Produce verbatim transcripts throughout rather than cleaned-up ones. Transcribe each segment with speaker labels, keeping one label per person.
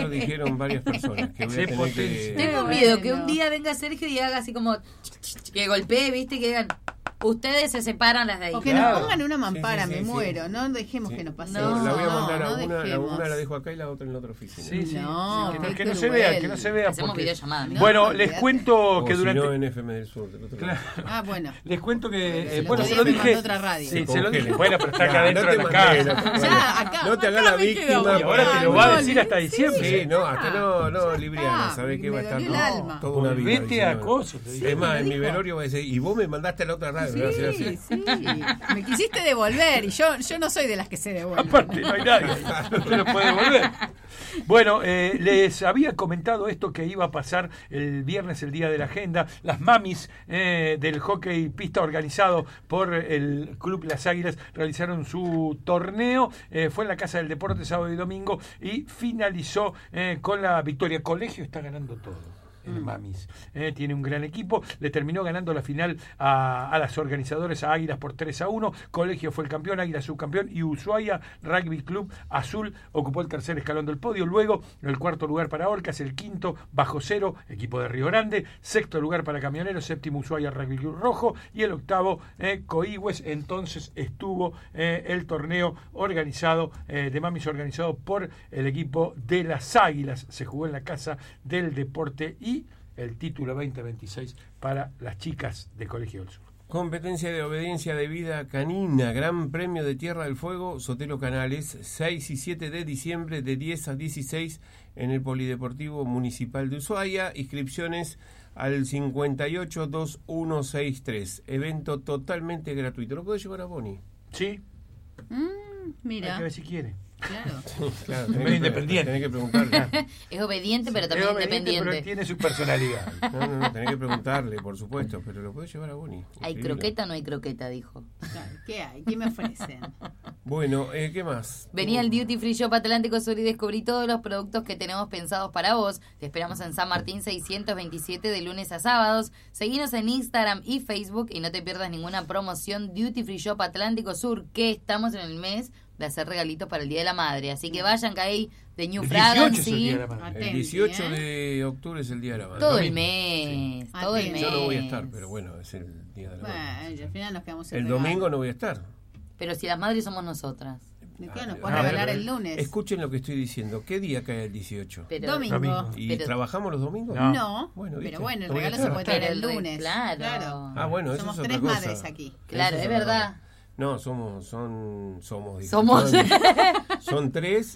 Speaker 1: lo dijeron varias personas. Que voy a tener que...
Speaker 2: Tengo miedo que un día venga Sergio y haga así como que golpee, viste, que digan ustedes se separan las de ahí.
Speaker 3: O que
Speaker 1: claro.
Speaker 3: nos pongan una mampara,
Speaker 1: sí, sí,
Speaker 3: me
Speaker 1: sí,
Speaker 3: muero.
Speaker 1: sí.
Speaker 3: No dejemos
Speaker 1: sí.
Speaker 3: que nos pase
Speaker 1: No,
Speaker 3: eso.
Speaker 1: la voy a mandar
Speaker 3: no,
Speaker 1: a
Speaker 3: no
Speaker 1: una, la,
Speaker 3: dejemos.
Speaker 1: una la dejo acá y la otra en la otra oficina.
Speaker 4: Sí, sí.
Speaker 3: No,
Speaker 4: sí, que,
Speaker 3: qué
Speaker 4: que no se
Speaker 3: cruel.
Speaker 4: vea, que no se vea.
Speaker 2: Hacemos
Speaker 4: Porque...
Speaker 2: videollamada.
Speaker 3: No,
Speaker 4: Bueno, les
Speaker 3: olvidate.
Speaker 4: cuento
Speaker 1: O
Speaker 4: que
Speaker 1: si
Speaker 4: durante...
Speaker 1: no, en F M del Sur. Del otro
Speaker 4: Claro.
Speaker 1: lado.
Speaker 3: Ah, bueno.
Speaker 4: Les cuento que... Eh,
Speaker 3: El
Speaker 4: bueno,
Speaker 3: otro
Speaker 4: se
Speaker 3: día
Speaker 4: lo
Speaker 3: me
Speaker 4: dije...
Speaker 3: mandó otra radio.
Speaker 4: Sí,
Speaker 1: Se
Speaker 4: se lo dije.
Speaker 1: congela.
Speaker 4: Bueno, pero está acá
Speaker 1: Ya,
Speaker 4: adentro
Speaker 1: no
Speaker 4: de
Speaker 1: te
Speaker 4: la
Speaker 1: mandes,
Speaker 4: casa.
Speaker 1: no te
Speaker 3: Ya, acá.
Speaker 1: No te hagas
Speaker 3: acá
Speaker 1: la
Speaker 3: me
Speaker 1: víctima.
Speaker 3: quedo.
Speaker 4: Y ahora te lo va a decir hasta diciembre.
Speaker 1: Sí, no, hasta no, no, Libriana,
Speaker 3: Ah,
Speaker 1: ¿sabés qué
Speaker 3: me
Speaker 1: va a estar?
Speaker 3: dolió el
Speaker 1: No,
Speaker 3: alma.
Speaker 1: toda una vida.
Speaker 4: Vete a
Speaker 1: diciendo.
Speaker 4: acoso. te digo.
Speaker 1: Es más, en mi
Speaker 3: dijo?
Speaker 1: velorio va a decir, y vos me mandaste a la otra radio. me va a decir
Speaker 3: Sí,
Speaker 1: así.
Speaker 3: sí. Me quisiste devolver y yo yo no soy de las que se devuelven.
Speaker 4: Aparte, no hay nadie. No te lo puede devolver. Bueno, eh, les había comentado esto que iba a pasar el viernes, el día de la agenda. Las mamis eh, del hockey pista organizado por el Club Las Águilas realizaron su torneo. Eh, fue en la Casa del Deporte sábado y domingo y finalizó eh, con la victoria. Colegio está ganando todo. El Mamis eh, tiene un gran equipo, le terminó ganando la final a, a las organizadoras, a Águilas por tres a uno. Colegio fue el campeón, Águilas subcampeón y Ushuaia Rugby Club Azul ocupó el tercer escalón del podio. Luego el cuarto lugar para Orcas, el quinto Bajo Cero, equipo de Río Grande, sexto lugar para Camioneros, séptimo Ushuaia Rugby Club Rojo y el octavo eh, Coihue. Entonces estuvo eh, el torneo organizado eh, de Mamis organizado por el equipo de las Águilas. Se jugó en la Casa del Deporte y el título veinte veintiséis para las chicas de Colegio del Sur.
Speaker 1: Competencia de obediencia de vida canina, Gran Premio de Tierra del Fuego, Sotelo Canales, seis y siete de diciembre de diez a dieciséis en el Polideportivo Municipal de Ushuaia. Inscripciones al cincuenta y ocho veintiuno sesenta y tres. Evento totalmente gratuito. ¿Lo puede llevar a Boni?
Speaker 4: Sí,
Speaker 3: Mm,
Speaker 4: hay
Speaker 3: mira,
Speaker 4: que ver si quiere.
Speaker 3: claro.
Speaker 1: Claro,
Speaker 4: Es
Speaker 1: tenés
Speaker 4: medio
Speaker 1: que-
Speaker 4: independiente.
Speaker 1: Tenés que preguntarle.
Speaker 2: Es obediente, pero también
Speaker 4: Es obediente,
Speaker 2: independiente.
Speaker 4: pero tiene su personalidad.
Speaker 1: No, no, no, tenés que preguntarle, por supuesto, pero lo puede llevar a Boni.
Speaker 2: ¿Hay
Speaker 1: Inscribilo.
Speaker 2: croqueta o no hay croqueta? Dijo.
Speaker 3: Claro, ¿qué hay? ¿Qué me ofrecen?
Speaker 1: Bueno, eh, ¿qué más?
Speaker 2: Vení al Duty Free Shop Atlántico Sur y descubrí todos los productos que tenemos pensados para vos. Te esperamos en San Martín seiscientos veintisiete de lunes a sábados. Seguinos en Instagram y Facebook y no te pierdas ninguna promoción Duty Free Shop Atlántico Sur, que estamos en el mes de hacer regalitos para el Día de la Madre. Así que vayan, que hay de New
Speaker 4: El dieciocho
Speaker 2: Fragrance,
Speaker 4: es el
Speaker 2: ¿sí?
Speaker 4: Día de la Madre.
Speaker 1: El
Speaker 3: Atenti,
Speaker 1: dieciocho
Speaker 3: ¿eh?
Speaker 1: de octubre es el Día de la Madre.
Speaker 2: Todo el
Speaker 4: Domingo.
Speaker 2: mes,
Speaker 3: Sí.
Speaker 2: todo el
Speaker 3: Atenti.
Speaker 2: mes.
Speaker 1: Yo no voy a estar, pero bueno, es el Día de la Madre.
Speaker 3: Bueno, y al final nos quedamos sin
Speaker 1: El
Speaker 3: regalo.
Speaker 1: domingo no voy a estar.
Speaker 2: Pero si las madres somos nosotras.
Speaker 3: ¿De qué nos
Speaker 1: Ah,
Speaker 3: puede
Speaker 1: a ver,
Speaker 3: regalar
Speaker 1: a ver.
Speaker 3: el lunes?
Speaker 1: Escuchen lo que estoy diciendo. ¿Qué día cae el dieciocho?
Speaker 2: Pero,
Speaker 3: Domingo.
Speaker 4: Domingo.
Speaker 1: ¿Y
Speaker 2: pero-
Speaker 1: trabajamos los domingos?
Speaker 4: No.
Speaker 3: No,
Speaker 1: Bueno, ¿viste?
Speaker 3: pero bueno, el
Speaker 1: No voy a
Speaker 3: regalo se
Speaker 1: estar.
Speaker 3: puede traer
Speaker 2: Pero
Speaker 3: el
Speaker 2: el re-
Speaker 3: lunes.
Speaker 2: claro.
Speaker 1: Ah, bueno, eso
Speaker 3: Somos
Speaker 1: es otra
Speaker 3: tres
Speaker 1: cosa.
Speaker 3: madres aquí.
Speaker 2: Claro,
Speaker 1: Eso
Speaker 2: es
Speaker 1: otra
Speaker 2: verdad.
Speaker 1: cosa. No, somos, son, somos. digo,
Speaker 2: Somos.
Speaker 1: Son, son tres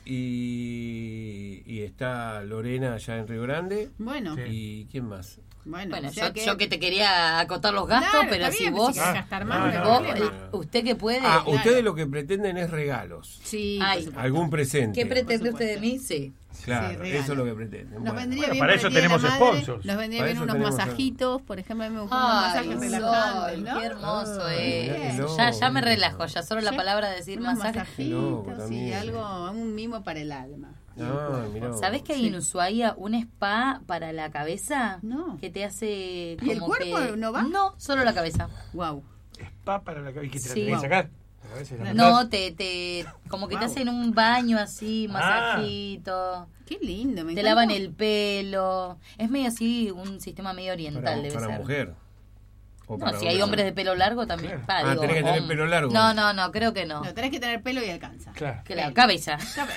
Speaker 1: y, y está Lorena allá en Río Grande.
Speaker 3: Bueno,
Speaker 4: Sí.
Speaker 1: ¿Y quién más?
Speaker 3: bueno,
Speaker 2: Bueno,
Speaker 3: o sea
Speaker 2: yo, yo que te quería acotar los gastos,
Speaker 3: Claro,
Speaker 2: pero
Speaker 3: está
Speaker 2: si
Speaker 3: bien,
Speaker 2: vos,
Speaker 3: si querés
Speaker 4: Ah,
Speaker 3: gastar
Speaker 4: no,
Speaker 3: más, no hay
Speaker 4: no,
Speaker 2: vos,
Speaker 3: problema.
Speaker 2: eh, usted que puede.
Speaker 1: Ah,
Speaker 3: claro.
Speaker 1: ustedes lo que pretenden es regalos.
Speaker 3: Sí,
Speaker 2: Ay.
Speaker 3: por supuesto.
Speaker 1: Algún presente.
Speaker 2: ¿Qué pretende
Speaker 3: Por
Speaker 2: usted de mí? Sí.
Speaker 1: Claro,
Speaker 3: Sí, regalo.
Speaker 1: eso es lo que pretenden.
Speaker 3: Nos
Speaker 1: Bueno.
Speaker 3: vendría
Speaker 4: Bueno,
Speaker 3: bien
Speaker 4: para
Speaker 3: por
Speaker 4: eso
Speaker 3: el Día de la
Speaker 4: tenemos
Speaker 3: Madre,
Speaker 4: sponsors.
Speaker 3: Nos vendría
Speaker 1: Para
Speaker 3: bien
Speaker 1: eso
Speaker 3: unos
Speaker 1: tenemos-
Speaker 3: masajitos, por ejemplo, a mí me gustan los
Speaker 2: Ay,
Speaker 3: masajes relajantes,
Speaker 2: Sol,
Speaker 3: ¿no?
Speaker 2: qué hermoso
Speaker 1: Ay,
Speaker 2: es.
Speaker 1: mirá,
Speaker 2: Ya, ya me
Speaker 1: qué
Speaker 2: relajo,
Speaker 1: loco.
Speaker 2: ya solo la
Speaker 3: Sí.
Speaker 2: palabra de decir
Speaker 3: Unos
Speaker 2: masaje.
Speaker 1: Qué loco
Speaker 3: masajitos, sí,
Speaker 1: también.
Speaker 3: algo, un mimo para el alma.
Speaker 1: Ah, mirá.
Speaker 2: ¿Sabés que hay
Speaker 3: Sí.
Speaker 2: en Ushuaia un spa para la cabeza?
Speaker 3: No.
Speaker 2: Que te hace.
Speaker 3: ¿Y el
Speaker 2: como
Speaker 3: cuerpo
Speaker 2: que-
Speaker 3: no va?
Speaker 2: No, solo la cabeza.
Speaker 3: Wow.
Speaker 4: Spa para la cabeza. ¿Y que te la
Speaker 2: Sí.
Speaker 4: tenés que sacar? La cabeza y la
Speaker 2: No,
Speaker 4: mandás.
Speaker 2: te, te. Como que te
Speaker 3: Wow.
Speaker 2: hacen un baño así,
Speaker 4: Ah.
Speaker 2: masajito.
Speaker 3: Qué lindo, me
Speaker 2: Te
Speaker 3: encantó.
Speaker 2: lavan el pelo. Es medio así, un sistema medio oriental,
Speaker 1: Para,
Speaker 2: debe
Speaker 1: para
Speaker 2: ser.
Speaker 1: mujer. O
Speaker 2: No,
Speaker 1: para
Speaker 2: si hay
Speaker 1: hombre.
Speaker 2: hombres de pelo largo también.
Speaker 4: Claro.
Speaker 2: Pa,
Speaker 1: Ah,
Speaker 2: digo,
Speaker 1: tenés que tener
Speaker 2: hom-
Speaker 1: pelo largo.
Speaker 2: No, no, no, creo que no.
Speaker 3: No, tenés que tener pelo y alcanza.
Speaker 4: Claro.
Speaker 2: Claro, cabeza.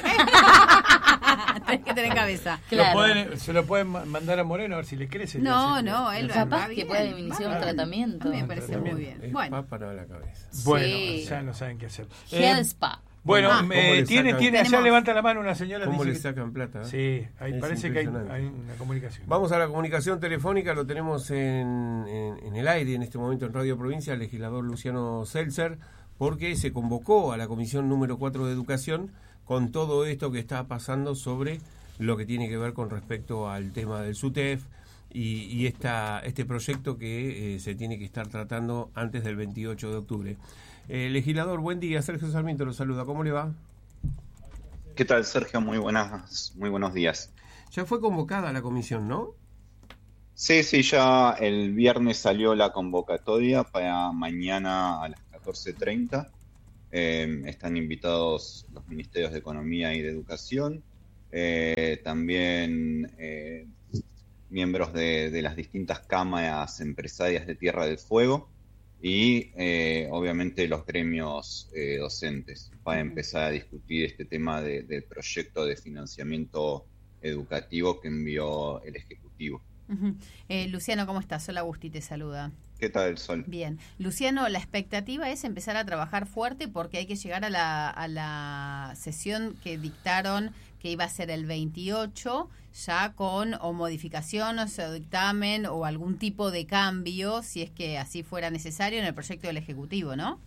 Speaker 3: Tenés que tener cabeza.
Speaker 4: Lo
Speaker 2: Claro.
Speaker 4: pueden- se lo pueden ma- mandar a Moreno a ver si le crece. le
Speaker 3: No,
Speaker 4: hace-
Speaker 3: no,
Speaker 4: le
Speaker 3: él
Speaker 4: hace-
Speaker 3: va
Speaker 2: Capaz
Speaker 3: bien,
Speaker 2: que pueda
Speaker 3: va
Speaker 2: iniciar un
Speaker 3: bien.
Speaker 2: tratamiento.
Speaker 3: A mí me parece muy bien.
Speaker 1: Es
Speaker 3: Bueno,
Speaker 1: pa para la cabeza.
Speaker 4: Bueno,
Speaker 2: Sí.
Speaker 4: ya no saben qué hacer.
Speaker 2: Head
Speaker 4: Eh,
Speaker 2: Spa.
Speaker 4: bueno,
Speaker 3: Ah.
Speaker 1: ¿Cómo
Speaker 4: eh,
Speaker 1: le
Speaker 4: tiene,
Speaker 1: sacan?
Speaker 4: tiene, allá
Speaker 3: Tenemos-
Speaker 4: levanta la mano una señora.
Speaker 1: ¿Cómo
Speaker 4: dice
Speaker 1: le
Speaker 4: que-
Speaker 1: sacan plata?
Speaker 4: Sí, ahí
Speaker 1: Es
Speaker 4: parece que hay,
Speaker 1: impresionante.
Speaker 4: hay una comunicación.
Speaker 1: Vamos a la comunicación telefónica, lo tenemos en, en, en el aire en este momento en Radio Provincia, el legislador Luciano Seltzer, porque se convocó a la Comisión número cuatro de Educación con todo esto que está pasando sobre lo que tiene que ver con respecto al tema del SUTEF y, y esta, este proyecto que eh, se tiene que estar tratando antes del veintiocho de octubre. Eh, legislador, buen día, Sergio Sarmiento lo saluda, ¿cómo le va?
Speaker 5: ¿Qué tal, Sergio? Muy buenas, muy buenos días.
Speaker 1: Ya fue convocada la comisión, ¿no?
Speaker 5: Sí, sí, ya el viernes salió la convocatoria para mañana a las catorce treinta. Eh, están invitados los ministerios de Economía y de Educación, eh, también eh, miembros de, de las distintas cámaras empresarias de Tierra del Fuego y eh, obviamente los gremios eh, docentes para empezar a discutir este tema de, del proyecto de financiamiento educativo que envió el Ejecutivo.
Speaker 3: Uh-huh. Eh, Luciano, ¿cómo estás? Sol Agusti te saluda.
Speaker 5: ¿Qué tal, Sol?
Speaker 3: Bien. Luciano, la expectativa es empezar a trabajar fuerte porque hay que llegar a la, a la sesión que dictaron que iba a ser el veintiocho, ya con o modificaciones o dictamen o algún tipo de cambio, si es que así fuera necesario, en el proyecto del Ejecutivo, ¿no?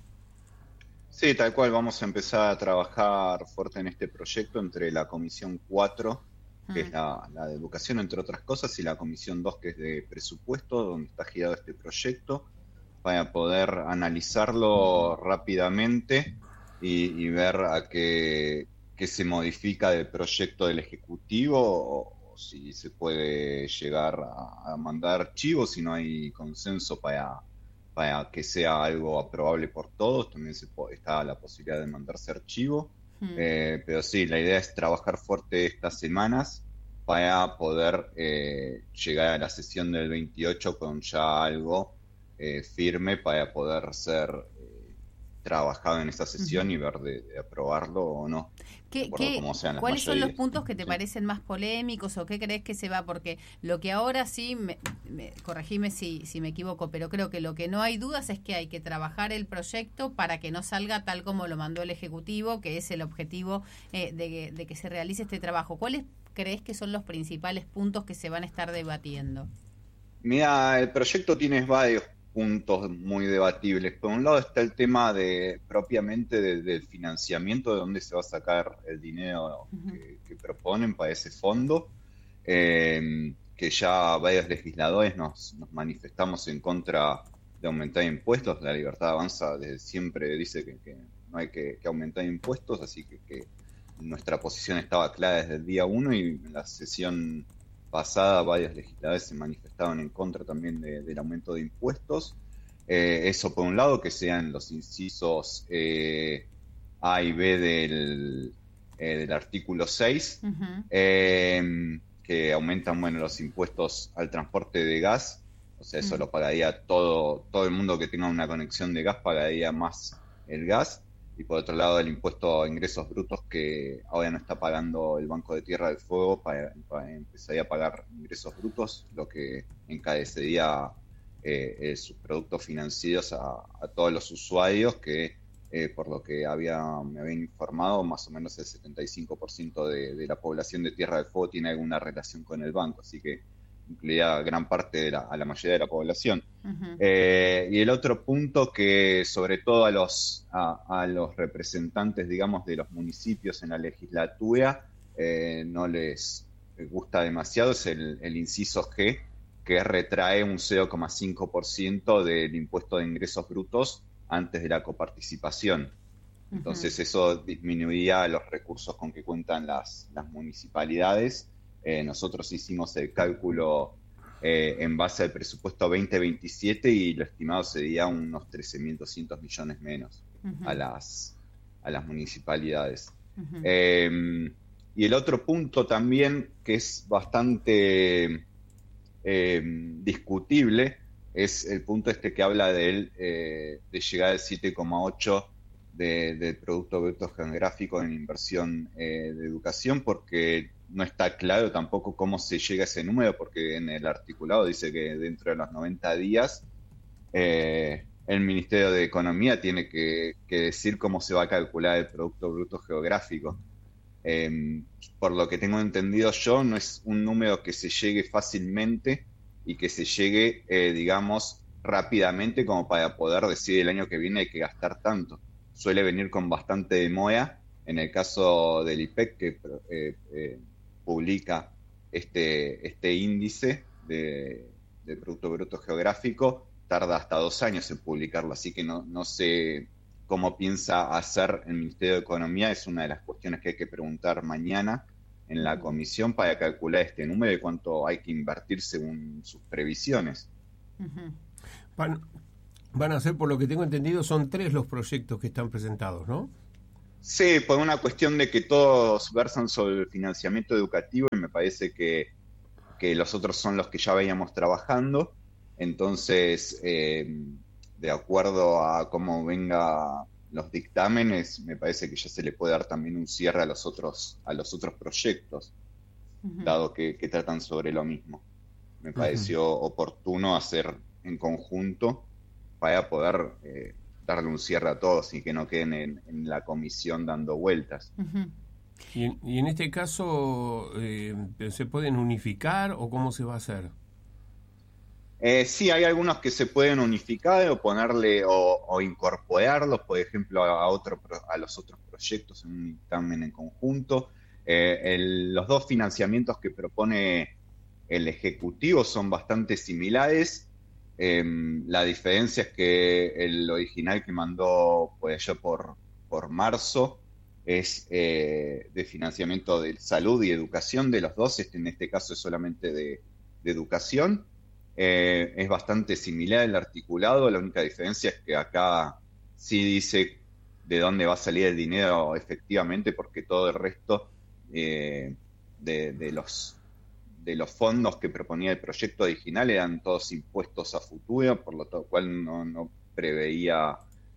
Speaker 5: Sí, tal cual. Vamos a empezar a trabajar fuerte en este proyecto entre la Comisión cuatro, que es la, la de educación, entre otras cosas, y la Comisión dos, que es de presupuesto, donde está girado este proyecto, para poder analizarlo rápidamente y, y ver a qué, qué se modifica del proyecto del Ejecutivo, o, o si se puede llegar a, a mandar archivos, si no hay consenso para, para que sea algo aprobable por todos. También se puede, está la posibilidad de mandarse archivo. Hmm. Eh, pero sí, la idea es trabajar fuerte estas semanas para poder eh, llegar a la sesión del veintiocho con ya algo eh, firme para poder ser eh, trabajado en esa sesión uh-huh. y ver de, de aprobarlo o no.
Speaker 3: ¿Qué, qué, ¿Cuáles mayorías. son los puntos que te sí. parecen más polémicos o qué crees que se va? Porque lo que ahora sí, me, me, corregime si, si me equivoco, pero creo que lo que no hay dudas es que hay que trabajar el proyecto para que no salga tal como lo mandó el Ejecutivo, que es el objetivo eh, de, de que se realice este trabajo. ¿Cuáles crees que son los principales puntos que se van a estar debatiendo?
Speaker 5: Mira, el proyecto tiene varios puntos muy debatibles. Por un lado está el tema de propiamente de, del financiamiento, de dónde se va a sacar el dinero uh-huh. que, que proponen para ese fondo, eh, que ya varios legisladores nos, nos manifestamos en contra de aumentar impuestos. La Libertad Avanza desde siempre dice que, que no hay que, que aumentar impuestos, así que, que nuestra posición estaba clara desde el día uno, y en la sesión pasada varios legisladores se manifestaron en contra también de, del aumento de impuestos. Eh, eso por un lado, que sean los incisos eh, A y B del, eh, del artículo seis, uh-huh. eh, que aumentan bueno los impuestos al transporte de gas. O sea, eso uh-huh. lo pagaría todo, todo el mundo que tenga una conexión de gas pagaría más el gas. Y por otro lado, el impuesto a ingresos brutos, que ahora no está pagando el Banco de Tierra del Fuego, para, para empezar a pagar ingresos brutos, lo que encarecería eh, eh, sus productos financieros a, a todos los usuarios, que eh, por lo que había me habían informado, más o menos el setenta y cinco por ciento de, de la población de Tierra del Fuego tiene alguna relación con el banco, así que incluía gran parte de la, a la mayoría de la población. Uh-huh. Eh, y el otro punto que sobre todo a los, a, a los representantes, digamos, de los municipios en la legislatura eh, no les gusta demasiado es el, el inciso G, que retrae un cero coma cinco por ciento del impuesto de ingresos brutos antes de la coparticipación. Uh-huh. Entonces eso disminuiría los recursos con que cuentan las, las municipalidades. Eh, nosotros hicimos el cálculo eh, en base al presupuesto veinte veintisiete y lo estimado sería unos trece mil doscientos millones menos uh-huh. a las a las municipalidades. Uh-huh. Eh, y el otro punto también que es bastante eh, discutible es el punto este que habla de, él, eh, de llegar al siete coma ocho de, del Producto Bruto Geográfico en inversión eh, de educación, porque no está claro tampoco cómo se llega a ese número, porque en el articulado dice que dentro de los noventa días eh, el Ministerio de Economía tiene que, que decir cómo se va a calcular el Producto Bruto Geográfico. Eh, por lo que tengo entendido yo, no es un número que se llegue fácilmente y que se llegue, eh, digamos, rápidamente como para poder decir el año que viene hay que gastar tanto. Suele venir con bastante demora. En el caso del I P E C, que eh, eh, publica este, este índice de, de Producto Bruto Geográfico, tarda hasta dos años en publicarlo, así que no, no sé cómo piensa hacer el Ministerio de Economía. Es una de las cuestiones que hay que preguntar mañana en la comisión para calcular este número y cuánto hay que invertir según sus previsiones.
Speaker 1: Uh-huh. Van, van a ser, por lo que tengo entendido, son tres los proyectos que están presentados, ¿no?
Speaker 5: Sí, por una cuestión de que todos versan sobre el financiamiento educativo y me parece que, que los otros son los que ya veníamos trabajando. Entonces, eh, de acuerdo a cómo venga los dictámenes, me parece que ya se le puede dar también un cierre a los otros, a los otros proyectos, uh-huh. dado que, que tratan sobre lo mismo. Me pareció uh-huh. oportuno hacer en conjunto para poder eh, darle un cierre a todos y que no queden en, en la comisión dando vueltas.
Speaker 1: Uh-huh. ¿Y, en, y en este caso eh, se pueden unificar o cómo se va a hacer?
Speaker 5: Eh, sí, hay algunos que se pueden unificar o ponerle o, o incorporarlos, por ejemplo, a, otro, a los otros proyectos en un dictamen en conjunto. Eh, el, los dos financiamientos que propone el Ejecutivo son bastante similares. Eh, la diferencia es que el original que mandó pues, allá por, por marzo es eh, de financiamiento de salud y educación de los dos. Este, en este caso es solamente de, de educación. Eh, es bastante similar el articulado, la única diferencia es que acá sí dice de dónde va a salir el dinero efectivamente, porque todo el resto eh, de, de, los, de los fondos que proponía el proyecto original eran todos impuestos a futuro, por lo cual no, no preveía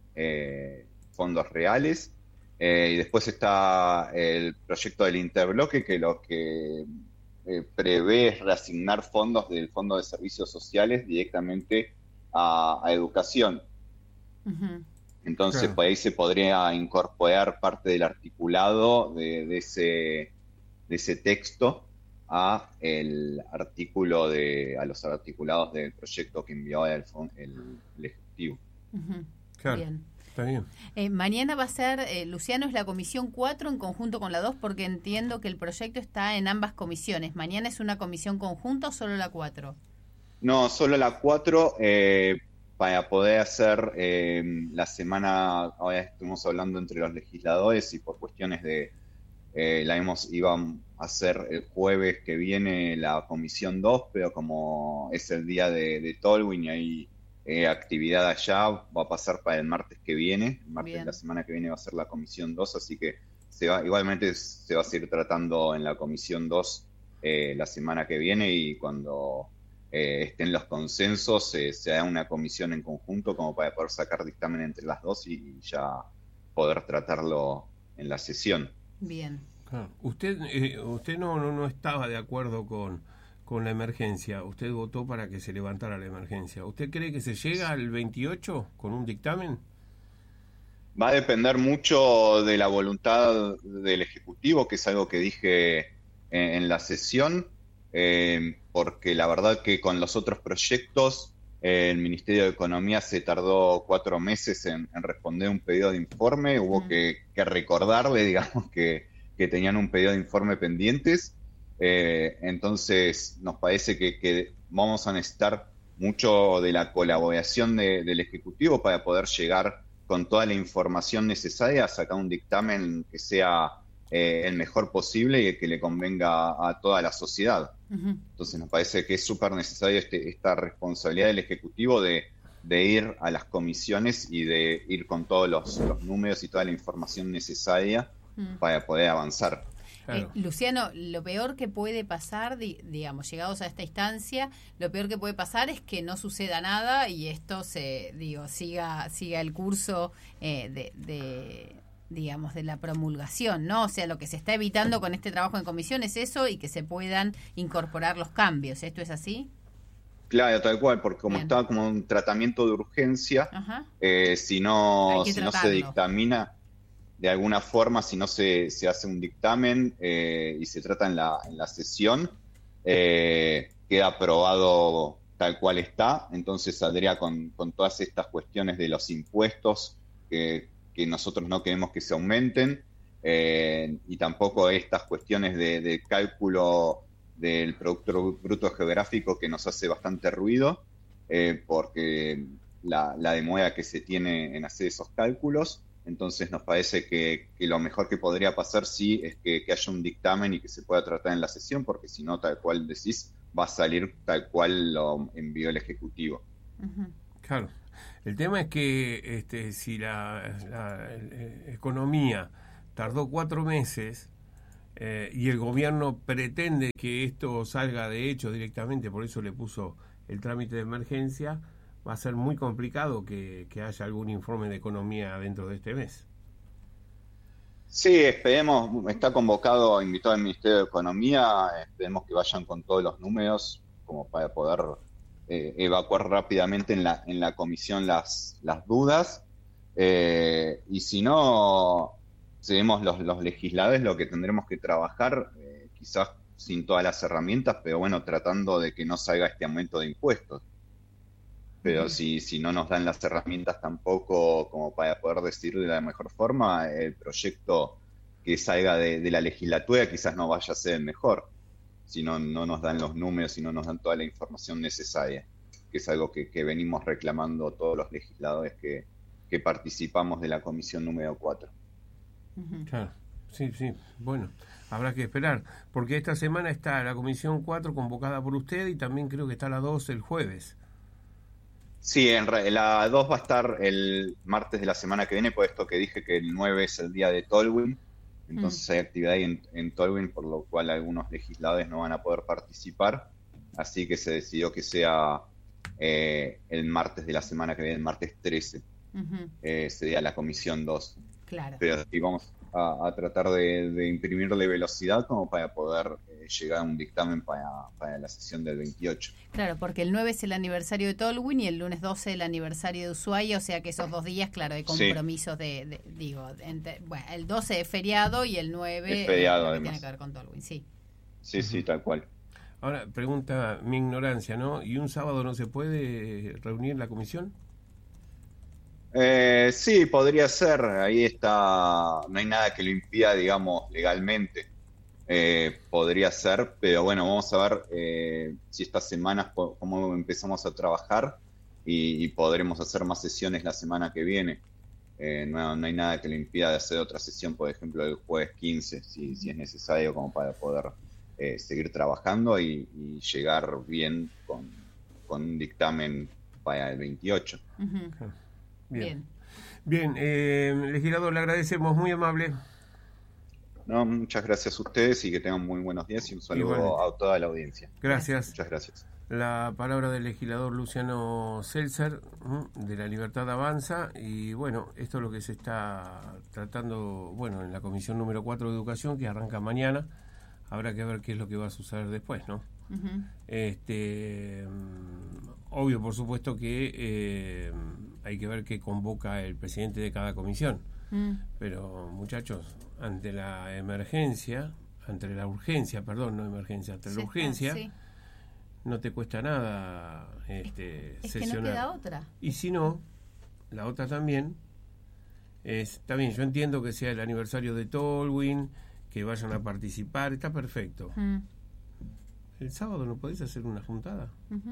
Speaker 5: eh, fondos reales. Eh, y después está el proyecto del interbloque, que lo que... Eh, prevé reasignar fondos del Fondo de Servicios Sociales directamente a, a educación. Uh-huh. Entonces, claro. Por ahí se podría incorporar parte del articulado de, de, ese, de ese texto a el artículo de a los articulados del proyecto que envió el, el, el Ejecutivo.
Speaker 3: Uh-huh.
Speaker 1: Claro.
Speaker 3: Bien.
Speaker 1: Está bien.
Speaker 3: Eh, mañana va a ser, eh, Luciano, es la comisión cuatro en conjunto con la dos, porque entiendo que el proyecto está en ambas comisiones. ¿Mañana es una comisión conjunta o solo la cuatro?
Speaker 5: No, solo la cuatro, eh, para poder hacer eh, la semana, ahora estuvimos hablando entre los legisladores y por cuestiones de, eh, la hemos, íbamos a hacer el jueves que viene la comisión dos, pero como es el día de, de Tolwyn y hay Eh, actividad allá, va a pasar para el martes que viene, el martes de la semana que viene va a ser la comisión dos, así que se va, igualmente se va a seguir tratando en la comisión dos eh, la semana que viene y cuando eh, estén los consensos eh, se da una comisión en conjunto como para poder sacar dictamen entre las dos y, y ya poder tratarlo en la sesión.
Speaker 3: Bien.
Speaker 1: Ah, usted eh, usted no, no, no estaba de acuerdo con con la emergencia, usted votó para que se levantara la emergencia. ¿Usted cree que se llega al veintiocho con un dictamen?
Speaker 5: Va a depender mucho de la voluntad del Ejecutivo, que es algo que dije en, en la sesión, eh, porque la verdad que con los otros proyectos eh, el Ministerio de Economía se tardó cuatro meses en, en responder un pedido de informe, hubo mm. que, que recordarle, digamos, que, que tenían un pedido de informe pendientes. Eh, entonces nos parece que, que vamos a necesitar mucho de la colaboración de, del Ejecutivo para poder llegar con toda la información necesaria a sacar un dictamen que sea eh, el mejor posible y que le convenga a toda la sociedad. Uh-huh. Entonces nos parece que es súper necesario este, esta responsabilidad del Ejecutivo de, de ir a las comisiones y de ir con todos los, los números y toda la información necesaria uh-huh. para poder avanzar.
Speaker 3: Claro. Eh, Luciano, lo peor que puede pasar, di, digamos, llegados a esta instancia, lo peor que puede pasar es que no suceda nada y esto se, digo, siga, siga el curso eh, de, de, digamos, de la promulgación, ¿no? O sea, lo que se está evitando con este trabajo en comisión es eso y que se puedan incorporar los cambios. ¿Esto es así?
Speaker 5: Claro, tal cual, porque como Bien. Está como un tratamiento de urgencia, eh, si no, si no se dictamina de alguna forma, si no se, se hace un dictamen eh, y se trata en la, en la sesión, eh, queda aprobado tal cual está, entonces saldría con, con todas estas cuestiones de los impuestos que, que nosotros no queremos que se aumenten, eh, y tampoco estas cuestiones de, de cálculo del Producto Bruto Geográfico que nos hace bastante ruido, eh, porque la, la demora que se tiene en hacer esos cálculos. Entonces nos parece que, que lo mejor que podría pasar sí es que, que haya un dictamen y que se pueda tratar en la sesión, porque si no, tal cual decís, va a salir tal cual lo envió el Ejecutivo.
Speaker 1: Uh-huh. Claro. El tema es que este, si la, la, la economía tardó cuatro meses eh, y el gobierno pretende que esto salga de hecho directamente, por eso le puso el trámite de emergencia, va a ser muy complicado que, que haya algún informe de economía dentro de este mes.
Speaker 5: Sí, esperemos, está convocado, invitado al Ministerio de Economía, esperemos que vayan con todos los números como para poder eh, evacuar rápidamente en la en la comisión las, las dudas. Eh, y si no, seremos los, los legisladores lo que tendremos que trabajar, eh, quizás sin todas las herramientas, pero bueno, tratando de que no salga este aumento de impuestos. Pero si, si no nos dan las herramientas tampoco como para poder decir de la mejor forma, el proyecto que salga de, de la legislatura quizás no vaya a ser el mejor, si no, no nos dan los números, si no nos dan toda la información necesaria, que es algo que, que venimos reclamando todos los legisladores que, que participamos de la comisión número cuatro.
Speaker 1: Claro, sí, sí, bueno, habrá que esperar, porque esta semana está la comisión cuatro convocada por usted y también creo que está la dos el jueves.
Speaker 5: Sí, en re, la dos va a estar el martes de la semana que viene, por esto que dije que el nueve es el día de Tolwyn, entonces mm. hay actividad ahí en, en Tolwyn, por lo cual algunos legisladores no van a poder participar, así que se decidió que sea eh, el martes de la semana que viene, el martes trece, uh-huh. eh, sería la comisión dos.
Speaker 3: Claro.
Speaker 5: Pero sí, vamos a, a tratar de, de imprimirle velocidad como para poder eh, llegar a un dictamen para, para la sesión del veintiocho.
Speaker 3: Claro, porque el nueve es el aniversario de Tolwyn y el lunes doce el aniversario de Ushuaia, o sea que esos dos días, claro, hay compromisos sí. de, de, digo, entre, bueno, el doce es feriado y el nueve
Speaker 5: es feriado,
Speaker 3: eh,
Speaker 5: además.
Speaker 3: Tiene que ver con Tolwyn, sí.
Speaker 5: Sí, uh-huh. sí, tal cual.
Speaker 1: Ahora, pregunta mi ignorancia, ¿no? ¿Y un sábado no se puede reunir la comisión?
Speaker 5: Eh, sí, podría ser. Ahí está. No hay nada que lo impida, digamos, legalmente. Eh, podría ser, pero bueno, vamos a ver eh, si estas semanas cómo empezamos a trabajar y, y podremos hacer más sesiones la semana que viene. Eh, no, no hay nada que lo impida de hacer otra sesión, por ejemplo, el jueves quince, si, si es necesario, como para poder eh, seguir trabajando y, y llegar bien con, con un dictamen para el veintiocho.
Speaker 3: Uh-huh.
Speaker 1: Bien, bien, eh, legislador, le agradecemos, muy amable.
Speaker 5: No, muchas gracias a ustedes y que tengan muy buenos días y un saludo Igualmente. a toda la audiencia.
Speaker 1: Gracias.
Speaker 5: Muchas gracias.
Speaker 1: La palabra del legislador Luciano Seltzer, de La Libertad Avanza, y bueno, esto es lo que se está tratando, bueno, en la comisión número cuatro de Educación, que arranca mañana. Habrá que ver qué es lo que va a suceder después, ¿no? Uh-huh. Este, obvio, por supuesto que eh, hay que ver qué convoca el presidente de cada comisión. Uh-huh. Pero, muchachos, ante la emergencia, ante la urgencia, perdón, no emergencia, ante sí, la urgencia, sí. no te cuesta nada este,
Speaker 3: es
Speaker 1: sesionar.
Speaker 3: Que no queda otra.
Speaker 1: Y si no, la otra también, es, está bien, yo entiendo que sea el aniversario de Tolwyn, que vayan a participar, está perfecto. Uh-huh. ¿El sábado no podés hacer una juntada?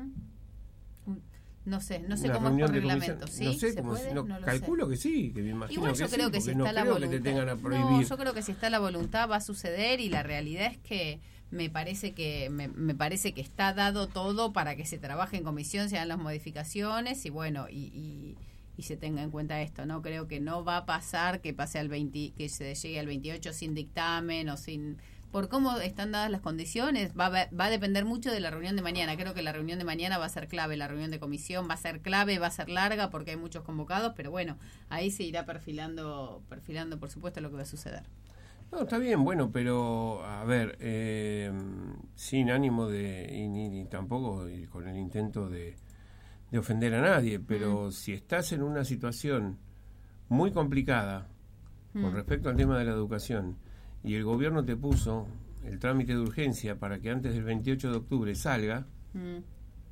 Speaker 3: Uh-huh. No sé, no sé una cómo es por reglamento, ¿sí?
Speaker 1: No sé,
Speaker 3: ¿Se
Speaker 1: cómo
Speaker 3: puede?
Speaker 1: no,
Speaker 3: No lo
Speaker 1: calculo
Speaker 3: sé.
Speaker 1: que sí, que me imagino
Speaker 3: Igual yo
Speaker 1: que
Speaker 3: creo
Speaker 1: sí,
Speaker 3: que si
Speaker 1: no
Speaker 3: está la
Speaker 1: creo
Speaker 3: voluntad.
Speaker 1: Que te tengan a prohibir.
Speaker 3: No, yo creo que si está la voluntad va a suceder y la realidad es que me parece que me, me parece que está dado todo para que se trabaje en comisión, se hagan las modificaciones y bueno, y, y, y se tenga en cuenta esto, ¿no? Creo que no va a pasar que pase al veinte, que se llegue al veintiocho sin dictamen o sin... Por cómo están dadas las condiciones, va a, va a depender mucho de la reunión de mañana. Creo que la reunión de mañana va a ser clave, la reunión de comisión va a ser clave, va a ser larga porque hay muchos convocados, pero bueno, ahí se irá perfilando, perfilando por supuesto lo que va a suceder.
Speaker 1: No, está bien, bueno, pero a ver, eh, sin ánimo de, y ni, ni tampoco y con el intento de, de ofender a nadie, pero mm. si estás en una situación muy complicada mm. con respecto al tema de la educación, y el gobierno te puso el trámite de urgencia para que antes del veintiocho de octubre salga, mm.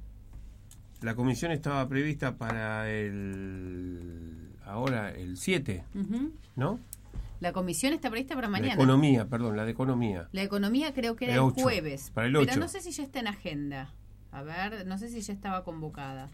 Speaker 1: la comisión estaba prevista para el ahora el siete, uh-huh. ¿no?
Speaker 3: La comisión está prevista para mañana.
Speaker 1: La economía, perdón, la de economía.
Speaker 3: La economía creo que era el, ocho, el jueves,
Speaker 1: para el ocho.
Speaker 3: Pero no sé si ya está en agenda. A ver, no sé si ya estaba convocada.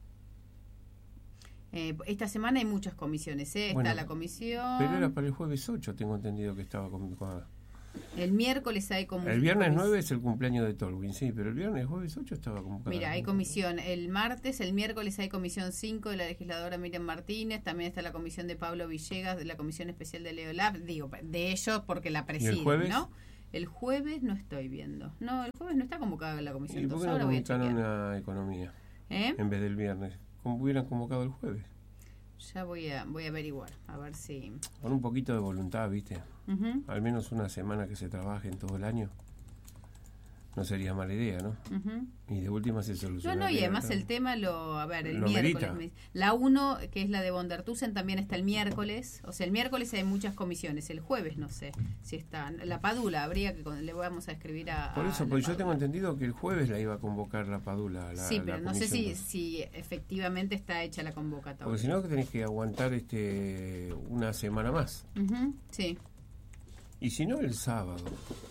Speaker 3: Eh, esta semana hay muchas comisiones, ¿eh? Está bueno, la comisión...
Speaker 1: Pero era para el jueves ocho, tengo entendido que estaba convocada.
Speaker 3: El miércoles hay comisión.
Speaker 1: El viernes nueve es el cumpleaños de Tolwin, sí, pero el viernes jueves ocho estaba convocado.
Speaker 3: Mira, hay comisión el martes, el miércoles hay comisión cinco de la legisladora Miriam Martínez, también está la comisión de Pablo Villegas, de la comisión especial de Leo Lab, digo, de ellos porque la presiden,
Speaker 1: ¿Y el jueves?
Speaker 3: ¿no? El jueves no estoy viendo. No, el jueves no está convocada la comisión.
Speaker 1: ¿Y por qué no convocaron a economía
Speaker 3: ¿Eh?
Speaker 1: en vez del viernes? ¿Cómo hubieran convocado el jueves?
Speaker 3: Ya voy a voy a averiguar, a ver si...
Speaker 1: Con un poquito de voluntad, ¿viste?
Speaker 3: Uh-huh.
Speaker 1: Al menos una semana que se trabaje en todo el año. No sería mala idea, ¿no?
Speaker 3: Uh-huh.
Speaker 1: Y de última se soluciona.
Speaker 3: No, no, y además el tema, lo a ver, el
Speaker 1: lo
Speaker 3: miércoles.
Speaker 1: merita.
Speaker 3: La uno, que es la de Bondertusen, también está el miércoles. O sea, el miércoles hay muchas comisiones. El jueves no sé si está. La Padula, habría que... Le vamos a escribir a...
Speaker 1: Por eso,
Speaker 3: a
Speaker 1: porque yo tengo entendido que el jueves la iba a convocar la Padula. La,
Speaker 3: sí, pero
Speaker 1: la
Speaker 3: no sé si,
Speaker 1: comisión.
Speaker 3: si efectivamente está hecha la convocatoria.
Speaker 1: Porque si no, tenés que aguantar este una semana más.
Speaker 3: Uh-huh, sí.
Speaker 1: Y si no, el sábado.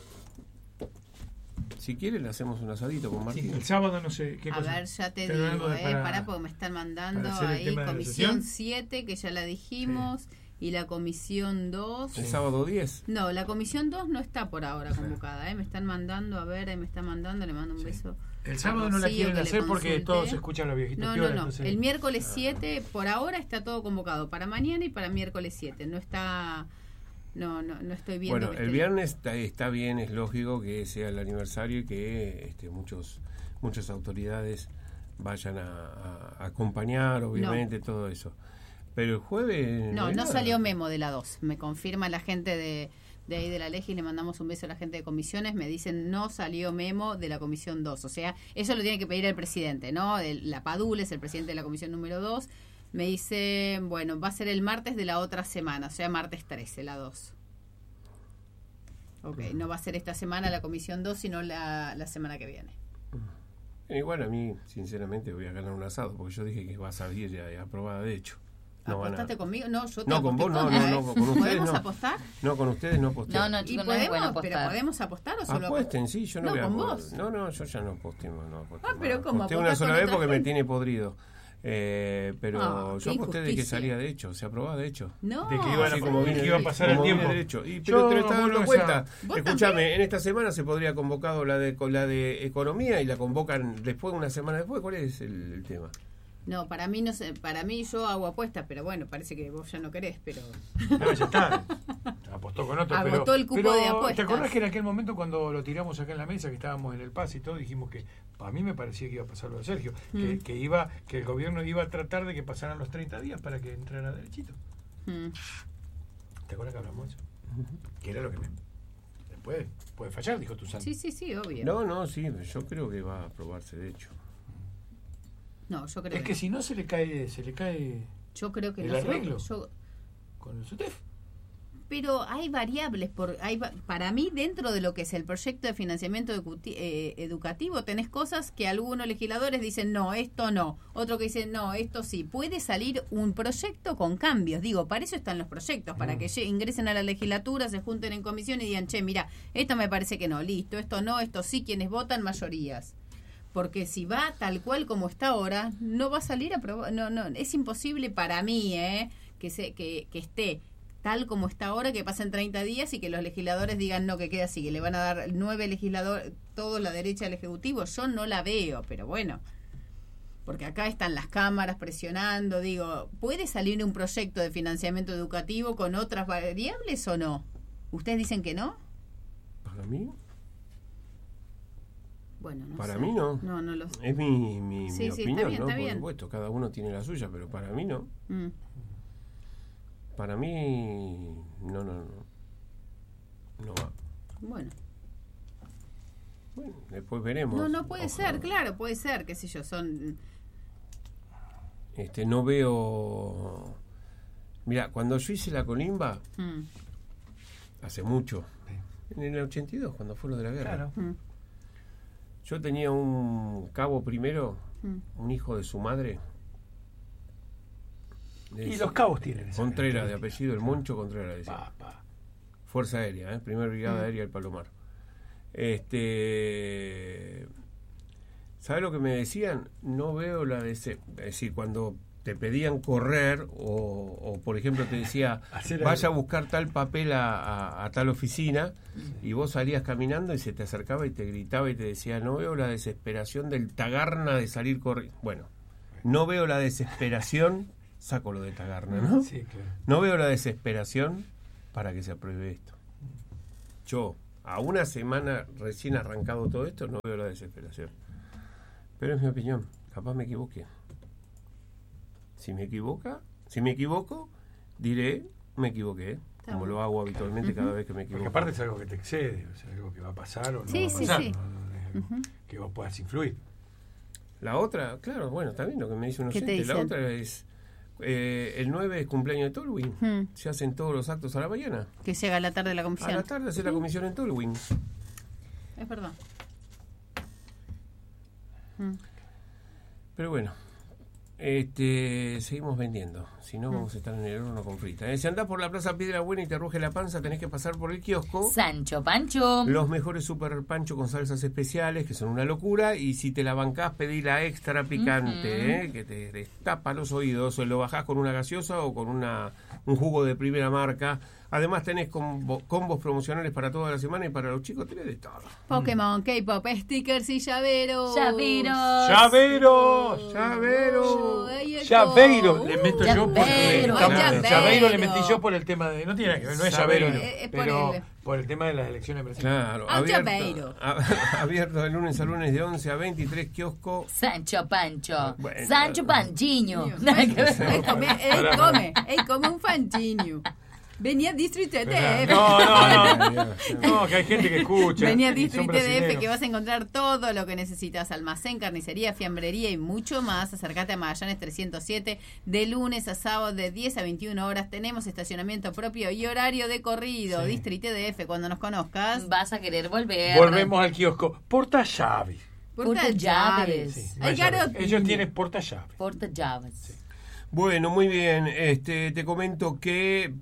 Speaker 1: Si quiere, le hacemos un asadito con Martín.
Speaker 4: Sí, el sábado no sé qué
Speaker 3: a
Speaker 4: cosa.
Speaker 3: ver, ya te
Speaker 4: Pero
Speaker 3: digo,
Speaker 4: algo de
Speaker 3: eh,
Speaker 4: para-
Speaker 3: pará porque me están mandando
Speaker 4: para hacer el
Speaker 3: ahí
Speaker 4: tema de la
Speaker 3: comisión
Speaker 4: sesión.
Speaker 3: siete, que ya la dijimos, y la comisión dos.
Speaker 1: El sábado diez.
Speaker 3: No, la comisión dos no está por ahora convocada, ¿eh? Me están mandando, a ver, ahí me están mandando, le mando un
Speaker 4: Sí.
Speaker 3: beso.
Speaker 4: El
Speaker 3: a
Speaker 4: sábado no la
Speaker 3: Rocío,
Speaker 4: quieren
Speaker 3: que le
Speaker 4: hacer porque
Speaker 3: consulté.
Speaker 4: todos escuchan los viejitos
Speaker 3: No,
Speaker 4: piola,
Speaker 3: no, no.
Speaker 4: entonces-
Speaker 3: El miércoles siete, por ahora está todo convocado para mañana y para miércoles siete. No está... No, no, no estoy viendo.
Speaker 1: Bueno,
Speaker 3: que
Speaker 1: el
Speaker 3: esté-
Speaker 1: viernes está, está bien, es lógico que sea el aniversario y que este, muchos muchas autoridades vayan a, a- a acompañar, obviamente, todo eso. Pero el jueves...
Speaker 3: No,
Speaker 1: hay
Speaker 3: no
Speaker 1: nada.
Speaker 3: salió memo de la dos. Me confirma la gente de, de ahí de la Legi, le mandamos un beso a la gente de comisiones. Me dicen no salió memo de la comisión dos. O sea, eso lo tiene que pedir el presidente, ¿no? El- la Padula es el presidente de la comisión número dos. Me dice, bueno, va a ser el martes de la otra semana, o sea, martes trece, la dos. Ok, no va a ser esta semana la comisión dos, sino la, la semana que viene.
Speaker 1: Igual a mí, sinceramente, voy a ganar un asado, porque yo dije que va a salir ya aprobada de hecho. No van a-
Speaker 3: ¿Apostaste conmigo? No, yo te
Speaker 1: No, con
Speaker 3: aposté
Speaker 1: vos no,
Speaker 3: contra,
Speaker 1: no,
Speaker 3: ¿eh?
Speaker 1: no, con ustedes
Speaker 3: ¿Podemos
Speaker 1: no.
Speaker 3: apostar?
Speaker 1: No, con ustedes no aposté.
Speaker 2: No, no,
Speaker 3: ¿Y
Speaker 2: chicos, no es bueno
Speaker 3: podemos,
Speaker 2: apostar.
Speaker 3: pero podemos apostar o solo
Speaker 1: Apuesten, sí, yo no,
Speaker 3: No,
Speaker 1: voy a
Speaker 3: con
Speaker 1: apostar.
Speaker 3: vos.
Speaker 1: No, no, yo ya no aposté más, no aposté
Speaker 3: Ah, pero
Speaker 1: más.
Speaker 3: ¿cómo?
Speaker 1: Aposté
Speaker 3: ¿Apostás
Speaker 1: una sola
Speaker 3: con
Speaker 1: vez
Speaker 3: otra
Speaker 1: porque me
Speaker 3: gente?
Speaker 1: tiene podrido. Eh, pero
Speaker 3: Ah,
Speaker 1: yo
Speaker 3: qué
Speaker 1: aposté de que
Speaker 3: injusticia.
Speaker 1: salía de hecho, se aprobaba de hecho.
Speaker 3: No,
Speaker 4: De que iban a-
Speaker 1: Así como viene
Speaker 4: que iba a
Speaker 1: de-
Speaker 4: pasar
Speaker 1: como
Speaker 4: el
Speaker 1: viene
Speaker 4: tiempo.
Speaker 1: de hecho. Y,
Speaker 4: Yo
Speaker 1: pero te lo
Speaker 4: no
Speaker 1: estás dando
Speaker 4: vuelvo a
Speaker 1: cuenta.
Speaker 4: esa-
Speaker 3: ¿Vos
Speaker 1: Escúchame,
Speaker 3: también?
Speaker 1: en esta semana se podría convocado la de con la de economía y la convocan después, una semana después. ¿Cuál es el, el tema?
Speaker 3: No, para mí no sé, para mí yo hago apuestas, pero bueno, parece que vos ya no querés, pero
Speaker 4: No, ya está. Apostó con otro.
Speaker 3: Agotó
Speaker 4: pero,
Speaker 3: el cupo
Speaker 4: pero,
Speaker 3: de apuestas.
Speaker 4: ¿te acordás que en aquel momento cuando lo tiramos acá en la mesa, que estábamos en el pase y todo, dijimos que a mí me parecía que iba a pasar lo de Sergio, que,
Speaker 3: Mm.
Speaker 4: que iba que el gobierno iba a tratar de que pasaran los treinta días para que entrara derechito?
Speaker 3: mm,
Speaker 4: ¿Te acuerdas que hablamos de eso? Que era lo que me... Después puede fallar, dijo tu santo.
Speaker 3: sí, sí, sí, obvio.
Speaker 1: No, no, sí, yo creo que va a aprobarse de hecho.
Speaker 3: No, yo creo
Speaker 4: Es que
Speaker 3: no.
Speaker 4: si no se le cae, se le cae
Speaker 3: Yo creo que
Speaker 4: el
Speaker 3: no se-
Speaker 4: arreglo.
Speaker 3: yo-
Speaker 4: con el SUTEF.
Speaker 3: pero hay variables, por, hay, va- para mí dentro de lo que es el proyecto de financiamiento educuti- eh, educativo tenés cosas que algunos legisladores dicen no, esto no, otro que dicen no, esto sí. Puede salir un proyecto con cambios, digo, para eso están los proyectos, para que lle- ingresen a la legislatura, se junten en comisión y digan, che, mira, esto me parece que no, listo, esto no, esto sí, quienes votan mayorías. Porque si va tal cual como está ahora, no va a salir aprobado. No, no, es imposible para mí, ¿eh? Que, se, que, que esté tal como está ahora, que pasen treinta días y que los legisladores digan no, que queda así, que le van a dar nueve legisladores, todos la derecha al Ejecutivo. Yo no la veo, pero bueno. Porque acá están las cámaras presionando, digo, ¿puede salir un proyecto de financiamiento educativo con otras variables o no? ¿Ustedes dicen que no?
Speaker 1: Para mí,
Speaker 3: Bueno, no
Speaker 1: para
Speaker 3: sé.
Speaker 1: mí no.
Speaker 3: No, no lo sé.
Speaker 1: Es mi, mi,
Speaker 3: Sí,
Speaker 1: mi
Speaker 3: sí, está
Speaker 1: opinión,
Speaker 3: bien,
Speaker 1: ¿no?
Speaker 3: está
Speaker 1: Por
Speaker 3: bien.
Speaker 1: supuesto, cada uno tiene la suya, pero para mí no.
Speaker 3: Mm.
Speaker 1: Para mí, no, no, no. No va.
Speaker 3: Bueno.
Speaker 1: Bueno, después veremos.
Speaker 3: No, no puede
Speaker 1: Ojalá.
Speaker 3: ser, claro, puede ser, qué sé yo, son...
Speaker 1: Este, no veo... Mira, cuando yo hice la colimba,
Speaker 3: Mm,
Speaker 1: hace mucho, en el ochenta y dos, cuando fue lo de la guerra,
Speaker 4: Claro.
Speaker 3: mm,
Speaker 1: yo tenía un cabo primero,
Speaker 3: mm.
Speaker 1: un hijo de su madre. Le
Speaker 4: Y
Speaker 1: decía-
Speaker 4: los cabos tienen esa
Speaker 1: Contreras, de
Speaker 4: característica.
Speaker 1: apellido, el Moncho Contreras, decía.
Speaker 4: Pa, pa.
Speaker 1: Fuerza Aérea, ¿eh? Primera Brigada
Speaker 3: Mm.
Speaker 1: Aérea del Palomar. Este, ¿sabe lo que me decían? No veo la de ese, es decir, cuando te pedían correr o, o por ejemplo te decía vaya a buscar tal papel a, a, a tal oficina y vos salías caminando y se te acercaba y te gritaba y te decía no veo la desesperación del Tagarna de salir corriendo. Bueno, no veo la desesperación, saco lo de Tagarna, ¿no?
Speaker 4: Sí, claro.
Speaker 1: No veo la desesperación para que se apruebe esto. Yo, a una semana recién arrancado todo esto, no veo la desesperación. Pero es mi opinión, capaz me equivoqué. Si me equivoca, si me equivoco, diré, me equivoqué, como bueno. Lo hago habitualmente uh-huh. cada vez que me equivoco.
Speaker 4: Porque aparte es algo que te excede, o sea, algo que va a pasar o no
Speaker 3: sí,
Speaker 4: va a pasar,
Speaker 3: sí, sí.
Speaker 4: no, no, es algo uh-huh. que vos puedas influir.
Speaker 1: La otra, claro, bueno, está bien lo que me dice un oyente, la otra es, eh, el nueve es cumpleaños de Tolwyn, uh-huh. se hacen todos los actos a la mañana.
Speaker 3: Que llega a la tarde la comisión.
Speaker 1: A la tarde hace uh-huh. la comisión en Tolwyn.
Speaker 3: Es verdad.
Speaker 1: Uh-huh. Pero bueno. Este, seguimos vendiendo, si no vamos a estar en el horno con frita. ¿Eh? Si andás por la Plaza Piedra Buena y te ruge la panza, tenés que pasar por el kiosco
Speaker 2: Sancho Pancho.
Speaker 1: Los mejores super pancho con salsas especiales, que son una locura, y si te la bancás, pedí la extra picante, uh-huh. ¿eh? que te destapa los oídos, o lo bajás con una gaseosa o con una un jugo de primera marca. Además tenés combo, combos promocionales para toda la semana y para los chicos tenés de todo.
Speaker 3: Pokémon, K-pop, stickers y llaveros.
Speaker 2: Llaveros.
Speaker 4: Llaveros.
Speaker 1: Llaveros.
Speaker 4: Llavero. Le meto yo por
Speaker 3: Llavero.
Speaker 4: el Llavero le metí yo por el tema de. No tiene que ver, no es llavero.
Speaker 3: Es por
Speaker 4: pero
Speaker 3: el-
Speaker 4: por el tema de las elecciones presidenciales.
Speaker 1: Claro,
Speaker 3: Ah,
Speaker 1: abierto,
Speaker 3: Llaveiro.
Speaker 1: a- abierto de lunes a lunes de once a veintitrés, kiosco.
Speaker 2: Sancho Pancho.
Speaker 1: Bueno.
Speaker 2: Sancho Panchiño.
Speaker 3: Él come, él come, él come un fanchino. Venía a Distrito D F.
Speaker 4: No, no, no. No, que hay gente que escucha.
Speaker 3: Venía a
Speaker 4: y son
Speaker 3: Distrito D F,
Speaker 4: brasileños.
Speaker 3: que vas a encontrar todo lo que necesitas: almacén, carnicería, fiambrería y mucho más. Acércate a Magallanes trescientos siete de lunes a sábado de diez a veintiuna horas. Tenemos estacionamiento propio y horario de corrido.
Speaker 4: Sí.
Speaker 3: Distrito D F, cuando nos conozcas.
Speaker 2: Vas a querer volver.
Speaker 4: Volvemos al kiosco. Porta llaves.
Speaker 3: Porta
Speaker 2: Porta
Speaker 3: llaves.
Speaker 2: llaves.
Speaker 4: Sí, no
Speaker 3: Hay
Speaker 4: hay llaves.
Speaker 3: garotillo.
Speaker 4: Ellos tienen porta llaves.
Speaker 2: Porta llaves.
Speaker 1: Bueno, muy bien. Este, te comento que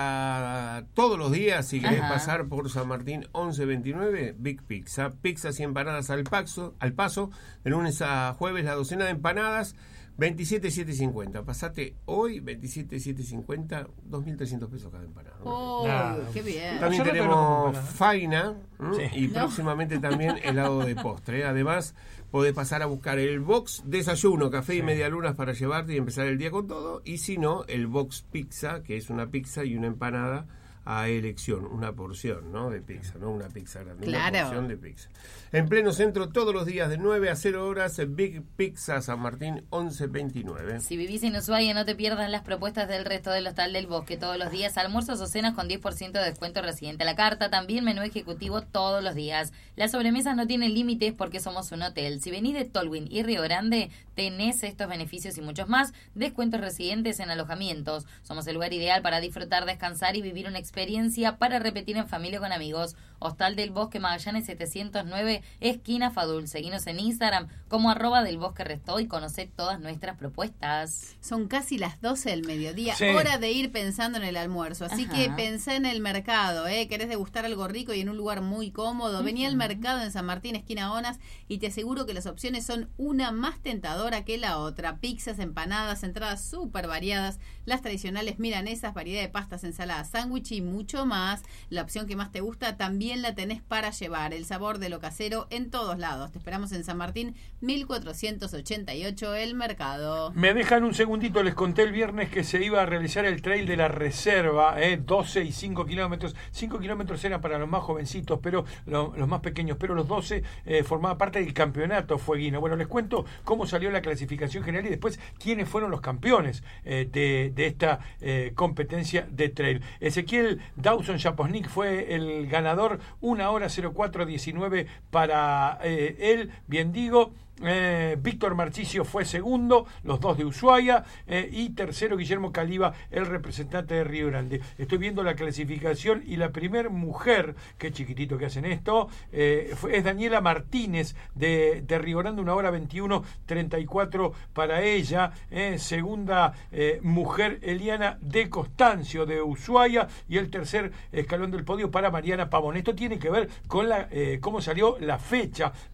Speaker 1: para todos los días, si querés
Speaker 2: Ajá.
Speaker 1: pasar por San Martín once veintinueve, Big Pizza. Pizzas y empanadas al paso, al paso, de lunes a jueves la docena de empanadas, veintisiete mil setecientos cincuenta. Pasate hoy, veintisiete mil setecientos cincuenta, dos mil trescientos pesos cada empanada.
Speaker 3: Oh,
Speaker 4: Nada.
Speaker 3: qué bien.
Speaker 1: También
Speaker 4: Yo no
Speaker 1: tenemos
Speaker 4: conozco empanada.
Speaker 1: faina ¿m?
Speaker 4: Sí.
Speaker 1: y
Speaker 3: No.
Speaker 1: próximamente también helado de postre. Además, podés pasar a buscar el box desayuno, café
Speaker 4: Sí.
Speaker 1: y media lunas para llevarte y empezar el día con todo. Y si no, el box pizza, que es una pizza y una empanada a elección, una porción, ¿no? De pizza, no una pizza grande,
Speaker 3: Claro.
Speaker 1: una porción de pizza. En pleno centro todos los días de nueve a cero horas, Big Pizza San Martín once veintinueve.
Speaker 2: Si vivís en Ushuaia, no te pierdas las propuestas del resto del Hostal del Bosque. Todos los días almuerzos o cenas con diez por ciento de descuento residente a la carta. También menú ejecutivo todos los días. Las sobremesas no tienen límites porque somos un hotel. Si venís de Tolwyn y Río Grande, tenés estos beneficios y muchos más. Descuentos residentes en alojamientos. Somos el lugar ideal para disfrutar, descansar y vivir una experiencia para repetir en familia o con amigos. Hostal del Bosque, Magallanes setecientos nueve, esquina Fadul. Seguinos en Instagram como arroba del Bosque Restó y conocé todas nuestras propuestas.
Speaker 3: Son casi las doce del mediodía,
Speaker 4: Sí.
Speaker 3: hora de ir pensando en el almuerzo. Así
Speaker 2: Ajá.
Speaker 3: que pensá en el mercado, ¿eh? Querés degustar algo rico y en un lugar muy cómodo. Vení al mercado en San Martín, esquina Onas, y te aseguro que las opciones son una más tentadora que la otra. Pizzas, empanadas, entradas súper variadas, las tradicionales milanesas, variedad de pastas, ensaladas, sándwich y mucho más. La opción que más te gusta también la tenés para llevar. El sabor de lo casero en todos lados. Te esperamos en San Martín mil cuatrocientos ochenta y ocho, el mercado.
Speaker 4: Me dejan un segundito, les conté el viernes que se iba a realizar el trail de la reserva, eh, doce y cinco kilómetros. cinco kilómetros eran para los más jovencitos, pero lo, los más pequeños, pero los doce eh, formaba parte del campeonato fueguino. Bueno, les cuento cómo salió la clasificación general y después quiénes fueron los campeones eh, de, de esta eh, competencia de trail. Ezequiel Dawson Chaposnik fue el ganador, una hora cero cuatro diecinueve para eh, él, bien digo. Eh, Víctor Marchicio fue segundo, los dos de Ushuaia, eh, y tercero Guillermo Caliba, el representante de Río Grande. Estoy viendo la clasificación y la primer mujer, qué chiquitito que hacen esto, eh, fue, es Daniela Martínez de, de Río Grande, una hora veintiuno treinta y cuatro para ella. Eh, segunda eh, mujer Eliana de Constancio de Ushuaia, y el tercer escalón del podio para Mariana Pavón. Esto tiene que ver con la eh, cómo salió la fecha.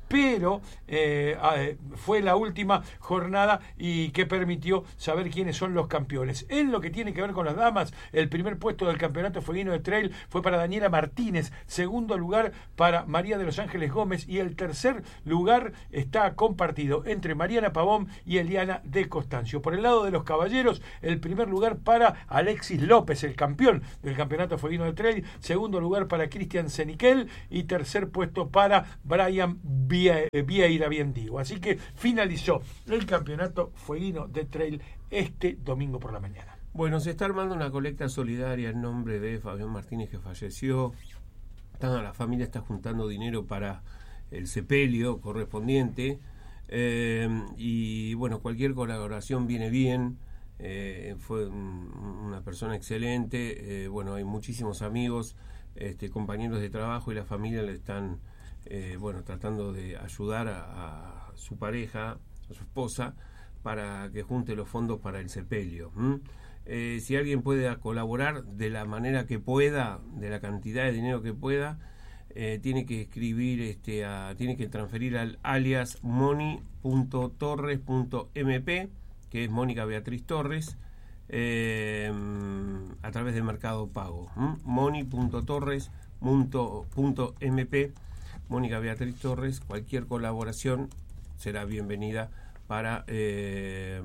Speaker 4: pero eh, eh, fue la última jornada y que permitió saber quiénes son los campeones. En lo que tiene que ver con las damas, el primer puesto del campeonato fueguino de trail fue para Daniela Martínez, segundo lugar para María de los Ángeles Gómez y el tercer lugar está compartido entre Mariana Pavón y Eliana de Costancio. Por el lado de los caballeros, el primer lugar para Alexis López, el campeón del campeonato fueguino de trail, segundo lugar para Cristian Seniquel y tercer puesto para Brian Vieira Biendigo. Así que finalizó el campeonato fueguino de trail este domingo por la mañana.
Speaker 1: Bueno, se está armando una colecta solidaria en nombre de Fabián Martínez, que falleció. La familia está juntando dinero para el sepelio correspondiente. Eh, y bueno, cualquier colaboración viene bien. Eh, fue un, una persona excelente. Eh, bueno, hay muchísimos amigos, este, compañeros de trabajo, y la familia le están eh, bueno, tratando de ayudar a, a su pareja, a su esposa, para que junte los fondos para el sepelio. ¿Mm? Eh, si alguien puede colaborar de la manera que pueda, de la cantidad de dinero que pueda, eh, tiene que escribir, este, a, tiene que transferir al alias moni punto torres punto m p, que es Mónica Beatriz Torres, eh, a través de Mercado Pago. ¿Mm? moni punto torres punto m p, Mónica Beatriz Torres. Cualquier colaboración será bienvenida para eh,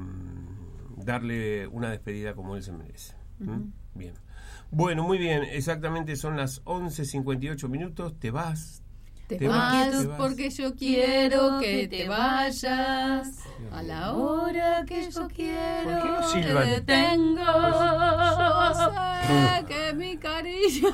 Speaker 1: darle una despedida como él se merece. ¿Mm? Uh-huh. Bien. Bueno, muy bien. Exactamente son las once cincuenta y ocho minutos. Te vas.
Speaker 3: Te, te, vas, vas, te vas porque yo quiero que te vayas a la hora que yo quiero.
Speaker 4: ¿Por qué
Speaker 3: no te detengo? Yo sé que mi cariño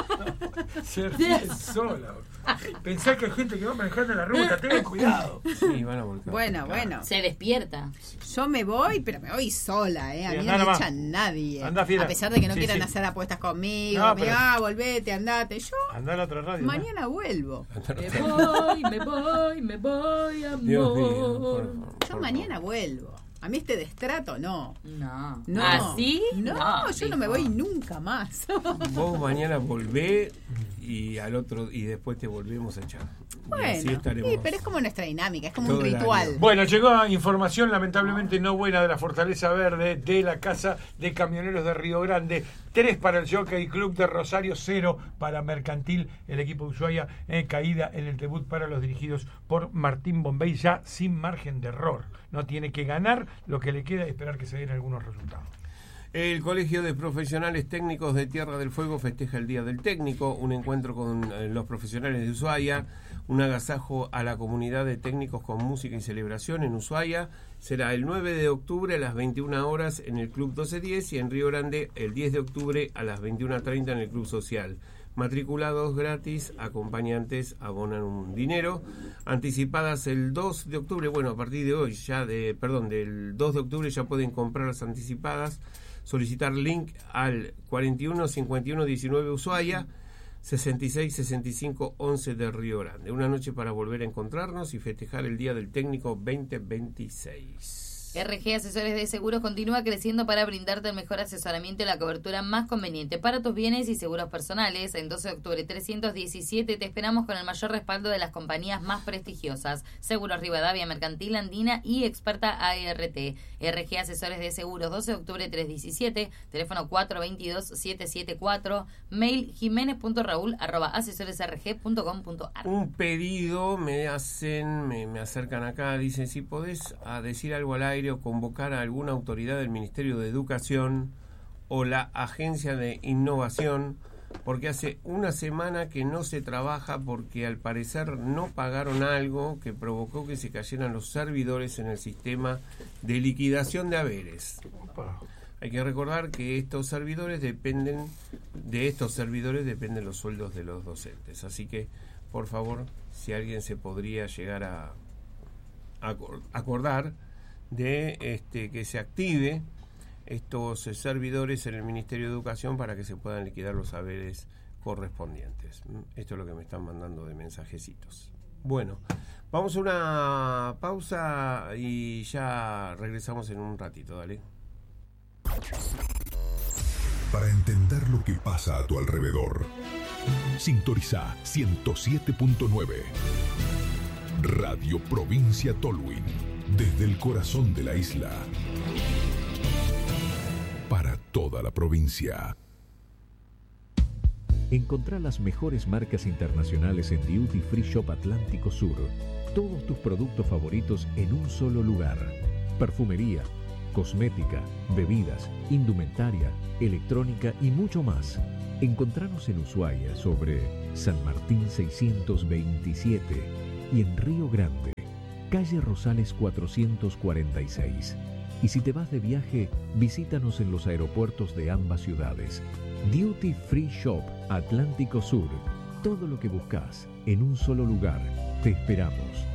Speaker 4: se ríe sola. Pensá que hay gente que va manejando la ruta, tengan cuidado.
Speaker 1: Sí, van a volcar.
Speaker 3: Bueno, bueno.
Speaker 2: Se despierta.
Speaker 3: Yo me voy, pero me voy sola, ¿eh? A sí, mí no me echa nadie.
Speaker 4: Anda,
Speaker 3: a pesar de que no sí, quieran sí. hacer apuestas conmigo. No, pero... Ah, volvete, andate. Yo.
Speaker 4: Andá a la otra radio.
Speaker 3: Mañana ¿no? vuelvo.
Speaker 2: Me voy, me voy, me voy, amor.
Speaker 1: Dios mío, por, por,
Speaker 3: yo mañana vuelvo. A mí este destrato no.
Speaker 2: No.
Speaker 3: no.
Speaker 2: ¿Así?
Speaker 3: No, no yo no me voy nunca más.
Speaker 1: Vos mañana volvé y al otro y después te volvemos a echar.
Speaker 3: Bueno, sí, pero es como nuestra dinámica, es como un ritual.
Speaker 4: Bueno, llegó información lamentablemente no buena de la Fortaleza Verde, de la Casa de Camioneros de Río Grande. Tres para el Jockey Club de Rosario, cero para Mercantil, el equipo de Ushuaia, eh, caída en el debut para los dirigidos por Martín Bombay, ya sin margen de error. No tiene que ganar, lo que le queda es esperar que se den algunos resultados.
Speaker 1: El Colegio de Profesionales Técnicos de Tierra del Fuego festeja el Día del Técnico, un encuentro con eh, los profesionales de Ushuaia, un agasajo a la comunidad de técnicos con música y celebración en Ushuaia. Será el nueve de octubre a las veintiuna horas en el Club doce diez y en Río Grande el diez de octubre a las veintiuna treinta en el Club Social. Matriculados gratis, acompañantes abonan un dinero. Anticipadas el dos de octubre, bueno, a partir de hoy, ya de, perdón, del dos de octubre ya pueden comprar las anticipadas. Solicitar link al cuarenta y uno cincuenta y uno diecinueve Ushuaia, sesenta y seis sesenta y cinco once de Río Grande. Una noche para volver a encontrarnos y festejar el Día del Técnico veinte veintiséis.
Speaker 2: R G Asesores de Seguros continúa creciendo para brindarte el mejor asesoramiento y la cobertura más conveniente para tus bienes y seguros personales. En doce de octubre trescientos diecisiete te esperamos con el mayor respaldo de las compañías más prestigiosas: Seguros Rivadavia, Mercantil Andina y Experta A R T. R G Asesores de Seguros, doce de octubre trescientos diecisiete, teléfono cuatro veintidós setecientos setenta y cuatro, mail jiménez punto raúl arroba asesores r g punto com punto a r.
Speaker 1: Un pedido me hacen, me, me acercan acá, dicen si podés a decir algo al aire o convocar a alguna autoridad del Ministerio de Educación o la Agencia de Innovación, porque hace una semana que no se trabaja porque al parecer no pagaron algo que provocó que se cayeran los servidores en el sistema de liquidación de haberes. Hay que recordar que estos servidores dependen, de estos servidores dependen los sueldos de los docentes, así que por favor, si alguien se podría llegar a acordar de este que se active estos servidores en el Ministerio de Educación para que se puedan liquidar los haberes correspondientes. Esto es lo que me están mandando de mensajecitos. Bueno, vamos a una pausa y ya regresamos en un ratito, dale.
Speaker 6: Para entender lo que pasa a tu alrededor, sintoniza ciento siete punto nueve. Radio Provincia Tolwyn, desde el corazón de la isla. Para toda la provincia.
Speaker 7: Encontrá las mejores marcas internacionales en Duty Free Shop Atlántico Sur. Todos tus productos favoritos en un solo lugar. Perfumería, cosmética, bebidas, indumentaria, electrónica y mucho más. Encontranos en Ushuaia sobre San Martín seiscientos veintisiete y en Río Grande, calle Rosales cuatrocientos cuarenta y seis. Y si te vas de viaje, visítanos en los aeropuertos de ambas ciudades. Duty Free Shop Atlántico Sur. Todo lo que buscas en un solo lugar. Te esperamos.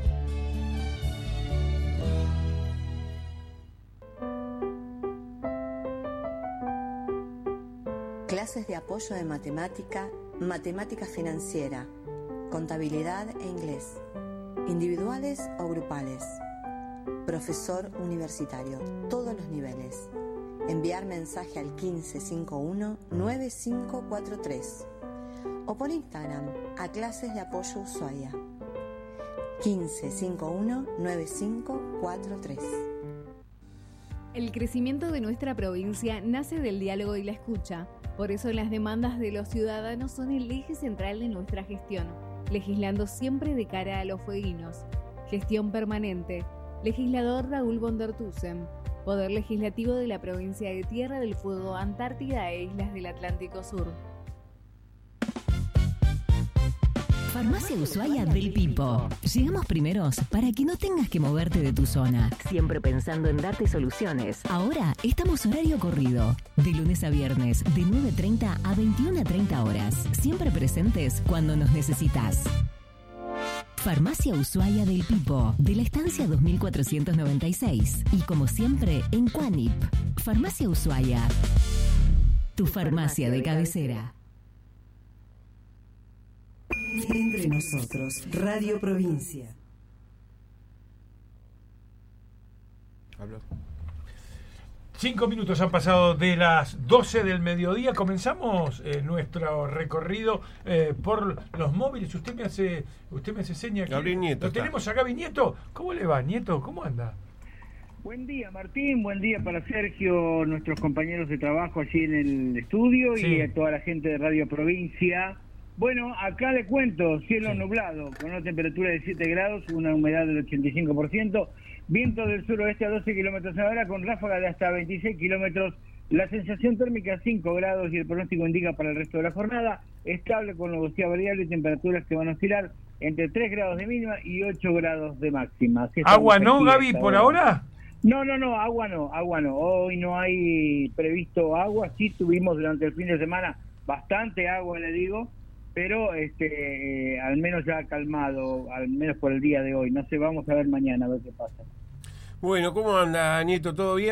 Speaker 8: Clases de apoyo de matemática, matemática financiera, contabilidad e inglés, individuales o grupales. Profesor universitario, todos los niveles. Enviar mensaje al quince cincuenta y uno noventa y cinco cuarenta y tres o por Instagram a Clases de Apoyo Ushuaia. quince cincuenta y uno noventa y cinco cuarenta y tres.
Speaker 9: El crecimiento de nuestra provincia nace del diálogo y la escucha. Por eso las demandas de los ciudadanos son el eje central de nuestra gestión, legislando siempre de cara a los fueguinos. Gestión permanente. Legislador Raúl von der Thusen. Poder Legislativo de la Provincia de Tierra del Fuego, Antártida e Islas del Atlántico Sur.
Speaker 10: Farmacia Ushuaia del Pipo. Llegamos primeros para que no tengas que moverte de tu zona. Siempre pensando en darte soluciones. Ahora estamos horario corrido. De lunes a viernes, de nueve treinta a veintiuna treinta horas. Siempre presentes cuando nos necesitas. Farmacia Ushuaia del Pipo, de la estancia dos mil cuatrocientos noventa y seis. Y como siempre, en Cuanip. Farmacia Ushuaia. Tu farmacia de cabecera.
Speaker 8: Entre nosotros, Radio Provincia.
Speaker 4: Hablo. Cinco minutos han pasado de las doce del mediodía. Comenzamos eh, nuestro recorrido eh, por los móviles. Usted me hace, usted me hace seña que
Speaker 1: Gabriel Nieto.
Speaker 4: Lo
Speaker 1: Está.
Speaker 4: tenemos a Gaby Nieto. ¿Cómo le va, Nieto? ¿Cómo anda?
Speaker 11: Buen día, Martín. Buen día para Sergio, nuestros compañeros de trabajo allí en el estudio, sí, y a toda la gente de Radio Provincia. Bueno, acá le cuento, cielo sí. nublado, con una temperatura de siete grados, una humedad del ochenta y cinco por ciento, viento del suroeste a doce kilómetros a hora, con ráfaga de hasta veintiséis kilómetros, la sensación térmica cinco grados y el pronóstico indica para el resto de la jornada, estable con nubosidad variable y temperaturas que van a oscilar entre tres grados de mínima y ocho grados de máxima. Así
Speaker 4: ¿Agua no, Gaby, por hora. ahora?
Speaker 11: No, no, no, agua no, agua no. Hoy no hay previsto agua, sí tuvimos durante el fin de semana bastante agua, le digo, pero este eh, al menos ya ha calmado, al menos por el día de hoy. No sé, vamos a ver mañana a ver qué pasa.
Speaker 1: Bueno, ¿cómo anda, Nieto? ¿Todo bien?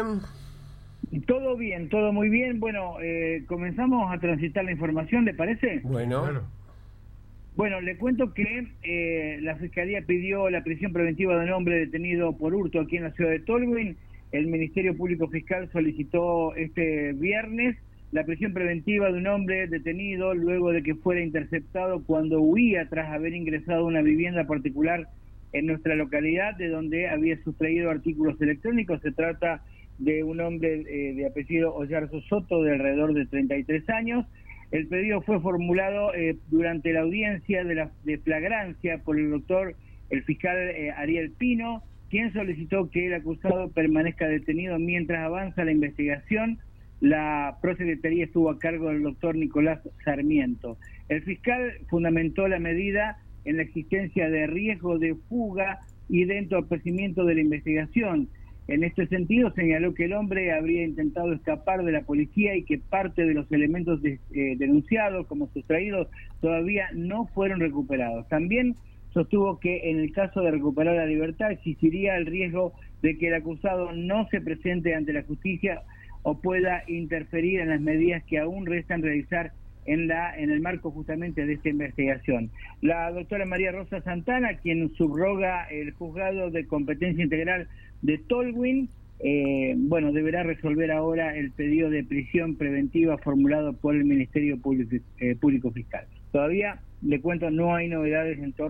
Speaker 11: Todo bien, todo muy bien. Bueno, eh, comenzamos a transitar la información, ¿le parece?
Speaker 1: Bueno. Claro.
Speaker 11: Bueno, le cuento que eh, la Fiscalía pidió la prisión preventiva de un hombre detenido por hurto aquí en la ciudad de Tolwyn. El Ministerio Público Fiscal solicitó este viernes la prisión preventiva de un hombre detenido luego de que fuera interceptado cuando huía tras haber ingresado a una vivienda particular en nuestra localidad, de donde había sustraído artículos electrónicos. Se trata de un hombre eh, de apellido Oyarzo Soto, de alrededor de treinta y tres años. El pedido fue formulado eh, durante la audiencia de, la, de flagrancia por el doctor, el fiscal eh, Ariel Pino, quien solicitó que el acusado permanezca detenido mientras avanza la investigación. La prosecretaría estuvo a cargo del doctor Nicolás Sarmiento. El fiscal fundamentó la medida en la existencia de riesgo de fuga y de entorpecimiento de la investigación. En este sentido, señaló que el hombre habría intentado escapar de la policía y que parte de los elementos de, eh, denunciados como sustraídos todavía no fueron recuperados. También sostuvo que en el caso de recuperar la libertad existiría el riesgo de que el acusado no se presente ante la justicia o pueda interferir en las medidas que aún restan realizar en la en el marco justamente de esta investigación. La doctora María Rosa Santana, quien subroga el juzgado de competencia integral de Tolwyn, eh, bueno, deberá resolver ahora el pedido de prisión preventiva formulado por el Ministerio Público, eh, Público Fiscal. Todavía, le cuento, no hay novedades en torno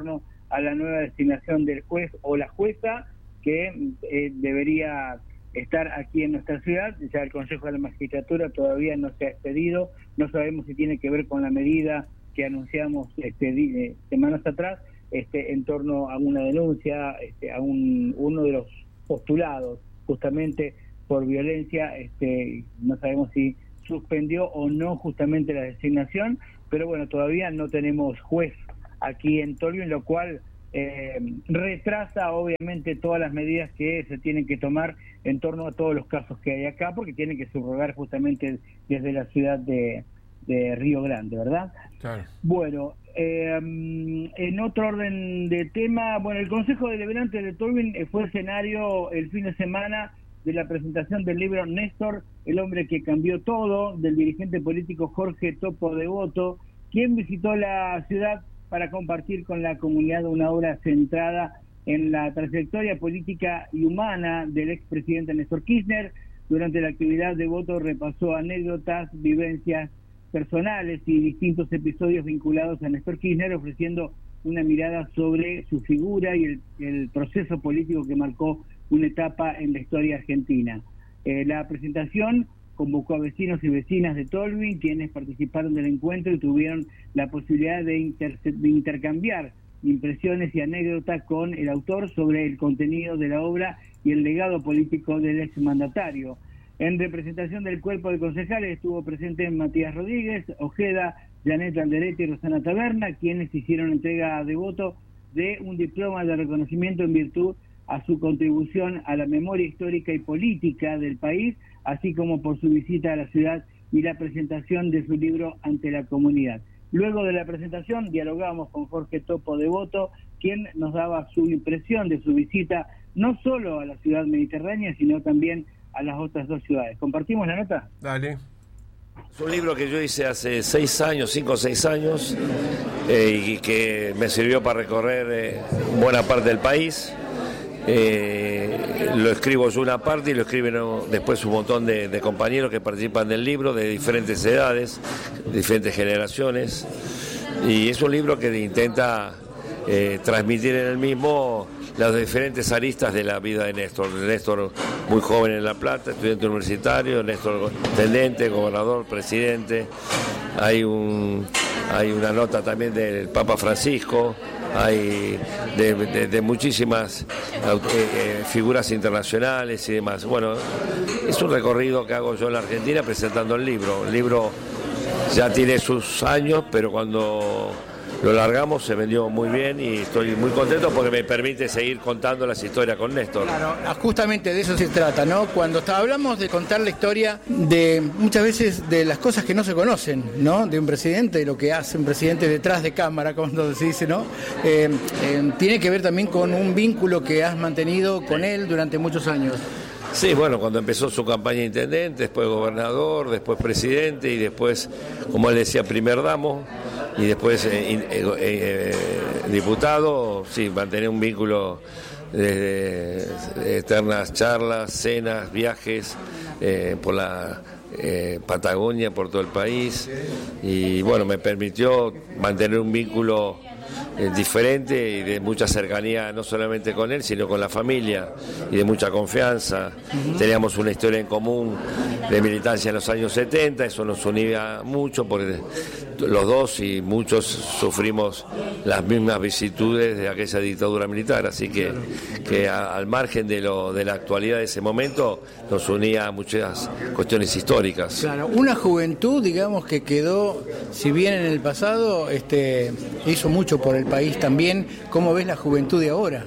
Speaker 11: a la nueva designación del juez o la jueza que eh, debería estar aquí en nuestra ciudad. Ya el Consejo de la Magistratura todavía no se ha expedido, no sabemos si tiene que ver con la medida que anunciamos este, eh, semanas atrás, este, en torno a una denuncia, este, a un, uno de los postulados justamente por violencia. Este, no sabemos si suspendió o no justamente la designación, pero bueno, todavía no tenemos juez aquí en Tolwyn, lo cual eh, retrasa obviamente todas las medidas que se tienen que tomar en torno a todos los casos que hay acá, porque tienen que subrogar justamente desde la ciudad de, de Río Grande, ¿verdad? Claro. Bueno, eh, en otro orden de tema, bueno, el Consejo Deliberante de Tolwyn fue escenario el fin de semana de la presentación del libro Néstor, el hombre que cambió todo, del dirigente político Jorge Topo Devoto, quien visitó la ciudad para compartir con la comunidad una obra centrada en la trayectoria política y humana del expresidente Néstor Kirchner. Durante la actividad, Devoto repasó anécdotas, vivencias personales y distintos episodios vinculados a Néstor Kirchner, ofreciendo una mirada sobre su figura y el, el proceso político que marcó una etapa en la historia argentina. Eh, la presentación convocó a vecinos y vecinas de Tolwyn, quienes participaron del encuentro y tuvieron la posibilidad de, inter de intercambiar impresiones y anécdotas con el autor sobre el contenido de la obra y el legado político del exmandatario. En representación del cuerpo de concejales estuvo presente Matías Rodríguez, Ojeda, Janet Alderete y Rosana Taberna, quienes hicieron entrega a Devoto de un diploma de reconocimiento en virtud a su contribución a la memoria histórica y política del país, así como por su visita a la ciudad y la presentación de su libro ante la comunidad. Luego de la presentación dialogamos con Jorge Topo Devoto, quien nos daba su impresión de su visita no solo a la ciudad mediterránea, sino también a las otras dos ciudades. ¿Compartimos la nota?
Speaker 1: Dale.
Speaker 12: Es un libro que yo hice hace seis años, cinco o seis años, eh, y que me sirvió para recorrer eh, buena parte del país. Eh, lo escribo yo una parte y lo escriben después un montón de, de compañeros que participan del libro, de diferentes edades, diferentes generaciones, y es un libro que intenta eh, transmitir en el mismo las diferentes aristas de la vida de Néstor. Néstor muy joven en La Plata, estudiante universitario, Néstor intendente, gobernador, presidente. Hay un hay una nota también del Papa Francisco, hay de, de, de muchísimas eh, figuras internacionales y demás. Bueno, es un recorrido que hago yo en la Argentina presentando el libro. El libro ya tiene sus años, pero cuando lo largamos se vendió muy bien y estoy muy contento porque me permite seguir contando las historias con Néstor.
Speaker 13: Claro, justamente de eso se trata, ¿no? Cuando hablamos de contar la historia de muchas veces de las cosas que no se conocen, ¿no? De un presidente, de lo que hace un presidente detrás de cámara, como se dice, ¿no? Eh, eh, tiene que ver también con un vínculo que has mantenido con él durante muchos años.
Speaker 12: Sí, bueno, cuando empezó su campaña de intendente, después gobernador, después presidente y después, como él decía, primer damo y después eh, eh, eh, diputado, sí, mantener un vínculo desde eternas charlas, cenas, viajes eh, por la eh, Patagonia, por todo el país, y bueno, me permitió mantener un vínculo Eh, diferente y de mucha cercanía, no solamente con él, sino con la familia, y de mucha confianza. Uh-huh. Teníamos una historia en común de militancia en los años setenta, eso nos unía mucho porque los dos y muchos sufrimos las mismas vicisitudes de aquella dictadura militar, así que, que a, al margen de lo de la actualidad de ese momento nos unía muchas cuestiones históricas.
Speaker 13: Claro, una juventud, digamos, que quedó, si bien en el pasado este hizo mucho por el país también. ¿Cómo ves la juventud de ahora?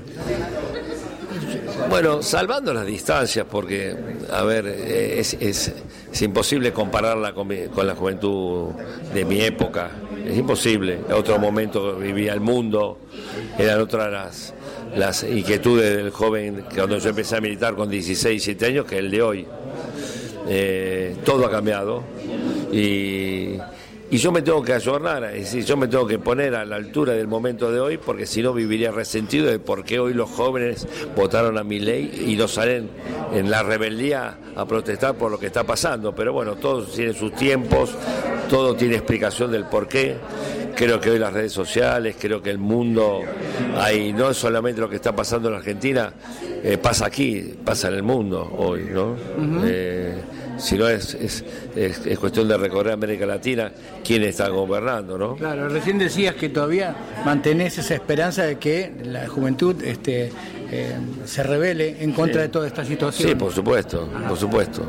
Speaker 12: Bueno, salvando las distancias, porque, a ver, es, es, es imposible compararla con, mi, con la juventud de mi época. Es imposible. En otro momento vivía el mundo, eran otras las, las inquietudes del joven que cuando yo empecé a militar con dieciséis, diecisiete años que el de hoy. Eh, todo ha cambiado y... Y yo me tengo que ayornar, es decir, yo me tengo que poner a la altura del momento de hoy, porque si no viviría resentido de por qué hoy los jóvenes votaron a Milei y no salen en la rebeldía a protestar por lo que está pasando. Pero bueno, todos tienen sus tiempos, todo tiene explicación del por qué. creo que hoy las redes sociales, creo que el mundo, hay no solamente lo que está pasando en Argentina, eh, pasa aquí, pasa en el mundo hoy, ¿no? Uh-huh. Eh, si no es, es, es, es cuestión de recorrer América Latina, quién está gobernando, ¿no?
Speaker 13: Claro, recién decías que todavía mantenés esa esperanza de que la juventud este, eh, se rebele en contra sí. de toda esta situación.
Speaker 12: Sí, por supuesto, Ajá. por supuesto.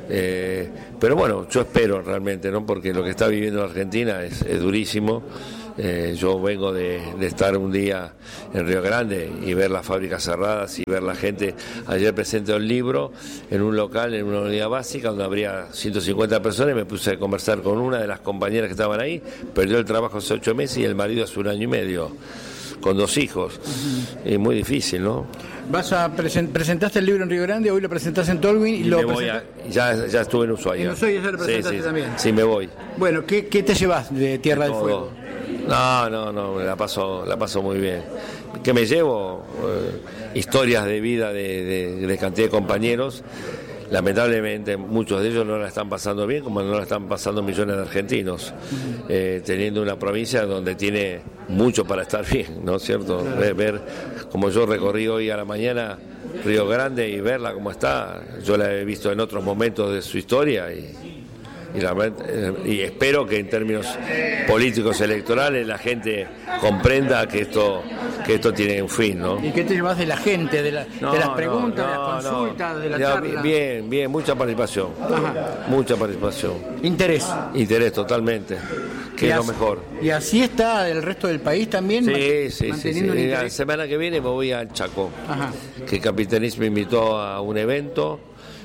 Speaker 12: Eh, pero bueno, yo espero realmente, ¿no? Porque lo que está viviendo la Argentina es, es durísimo. Eh, yo vengo de, de estar un día en Río Grande y ver las fábricas cerradas y ver la gente. Ayer presenté un libro en un local, en una unidad básica, donde habría ciento cincuenta personas, y me puse a conversar con una de las compañeras que estaban ahí. Perdió el trabajo hace ocho meses y el marido hace un año y medio, con dos hijos. Uh-huh. Es muy difícil, ¿no?
Speaker 13: Vas a present, presentaste el libro en Río Grande, hoy lo presentás en Tolwyn y, y lo
Speaker 12: me voy a, ya, ya estuve en Ushuaia.
Speaker 13: En Ushuaia ya lo presentaste
Speaker 12: sí, sí,
Speaker 13: también.
Speaker 12: Sí, me voy.
Speaker 13: Bueno, ¿qué, qué te llevas de Tierra de del
Speaker 12: todo.
Speaker 13: Fuego?
Speaker 12: No, no, no, la paso, la paso muy bien. ¿Qué me llevo? Eh, historias de vida de, de, de cantidad de compañeros. Lamentablemente muchos de ellos no la están pasando bien, como no la están pasando millones de argentinos, eh, teniendo una provincia donde tiene mucho para estar bien, ¿no es cierto? Ver, ver como yo recorrí hoy a la mañana Río Grande y verla como está, yo la he visto en otros momentos de su historia y... Y, la, y espero que en términos políticos electorales la gente comprenda que esto que esto tiene un fin, ¿no?
Speaker 13: ¿Y qué te llevas de la gente, de, la,
Speaker 12: no,
Speaker 13: de las preguntas,
Speaker 12: no,
Speaker 13: de las consultas,
Speaker 12: no.
Speaker 13: de la
Speaker 12: ya,
Speaker 13: charla?
Speaker 12: Bien, bien, mucha participación. Ajá. Mucha participación.
Speaker 13: Interés.
Speaker 12: Interés, totalmente. Que y es así, lo mejor.
Speaker 13: ¿Y así está el resto del país también?
Speaker 12: Sí, sí, sí. sí. La semana que viene me voy al Chaco. Ajá. Que Capitanis me invitó a un evento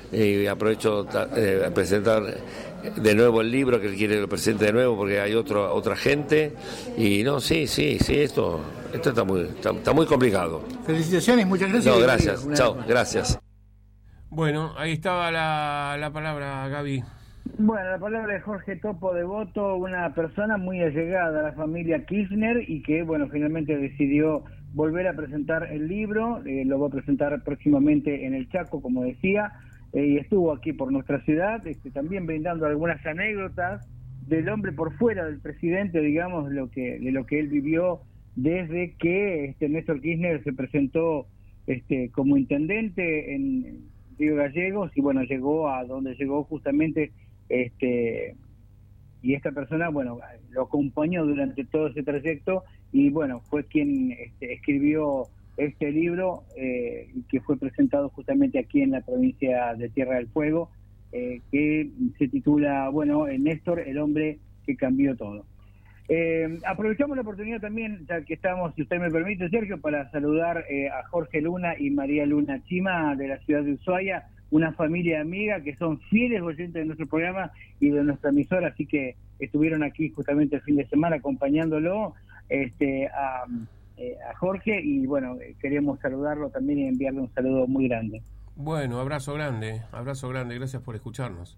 Speaker 12: y aprovecho eh, a presentar de nuevo el libro, que él quiere que lo presente de nuevo porque hay otro, otra gente y no, sí, sí, sí, esto, esto está muy, está, está muy complicado.
Speaker 13: Felicitaciones, muchas gracias.
Speaker 12: No, gracias, chao, gracias.
Speaker 1: Bueno, ahí estaba la, la palabra, Gaby.
Speaker 11: Bueno, la palabra de Jorge Topo Devoto, una persona muy allegada a la familia Kirchner y que, bueno, finalmente decidió volver a presentar el libro, eh, lo va a presentar próximamente en el Chaco, como decía. Eh, y estuvo aquí por nuestra ciudad, este, también brindando algunas anécdotas del hombre por fuera del presidente, digamos, de lo que de lo que él vivió desde que este, Néstor Kirchner se presentó este, como intendente en Río Gallegos y bueno, llegó a donde llegó justamente, este y esta persona, bueno, lo acompañó durante todo ese trayecto y bueno, fue quien este, escribió este libro eh, que fue presentado justamente aquí en la provincia de Tierra del Fuego, eh, que se titula, bueno, Néstor, el hombre que cambió todo. Eh, aprovechamos la oportunidad también, ya que estamos, si usted me permite, Sergio, para saludar eh, a Jorge Luna y María Luna Chima de la ciudad de Ushuaia, una familia amiga que son fieles oyentes de nuestro programa y de nuestra emisora, así que estuvieron aquí justamente el fin de semana acompañándolo este, a... a Jorge y bueno, queremos saludarlo también y enviarle un saludo muy grande.
Speaker 1: Bueno, abrazo grande, abrazo grande, gracias por escucharnos.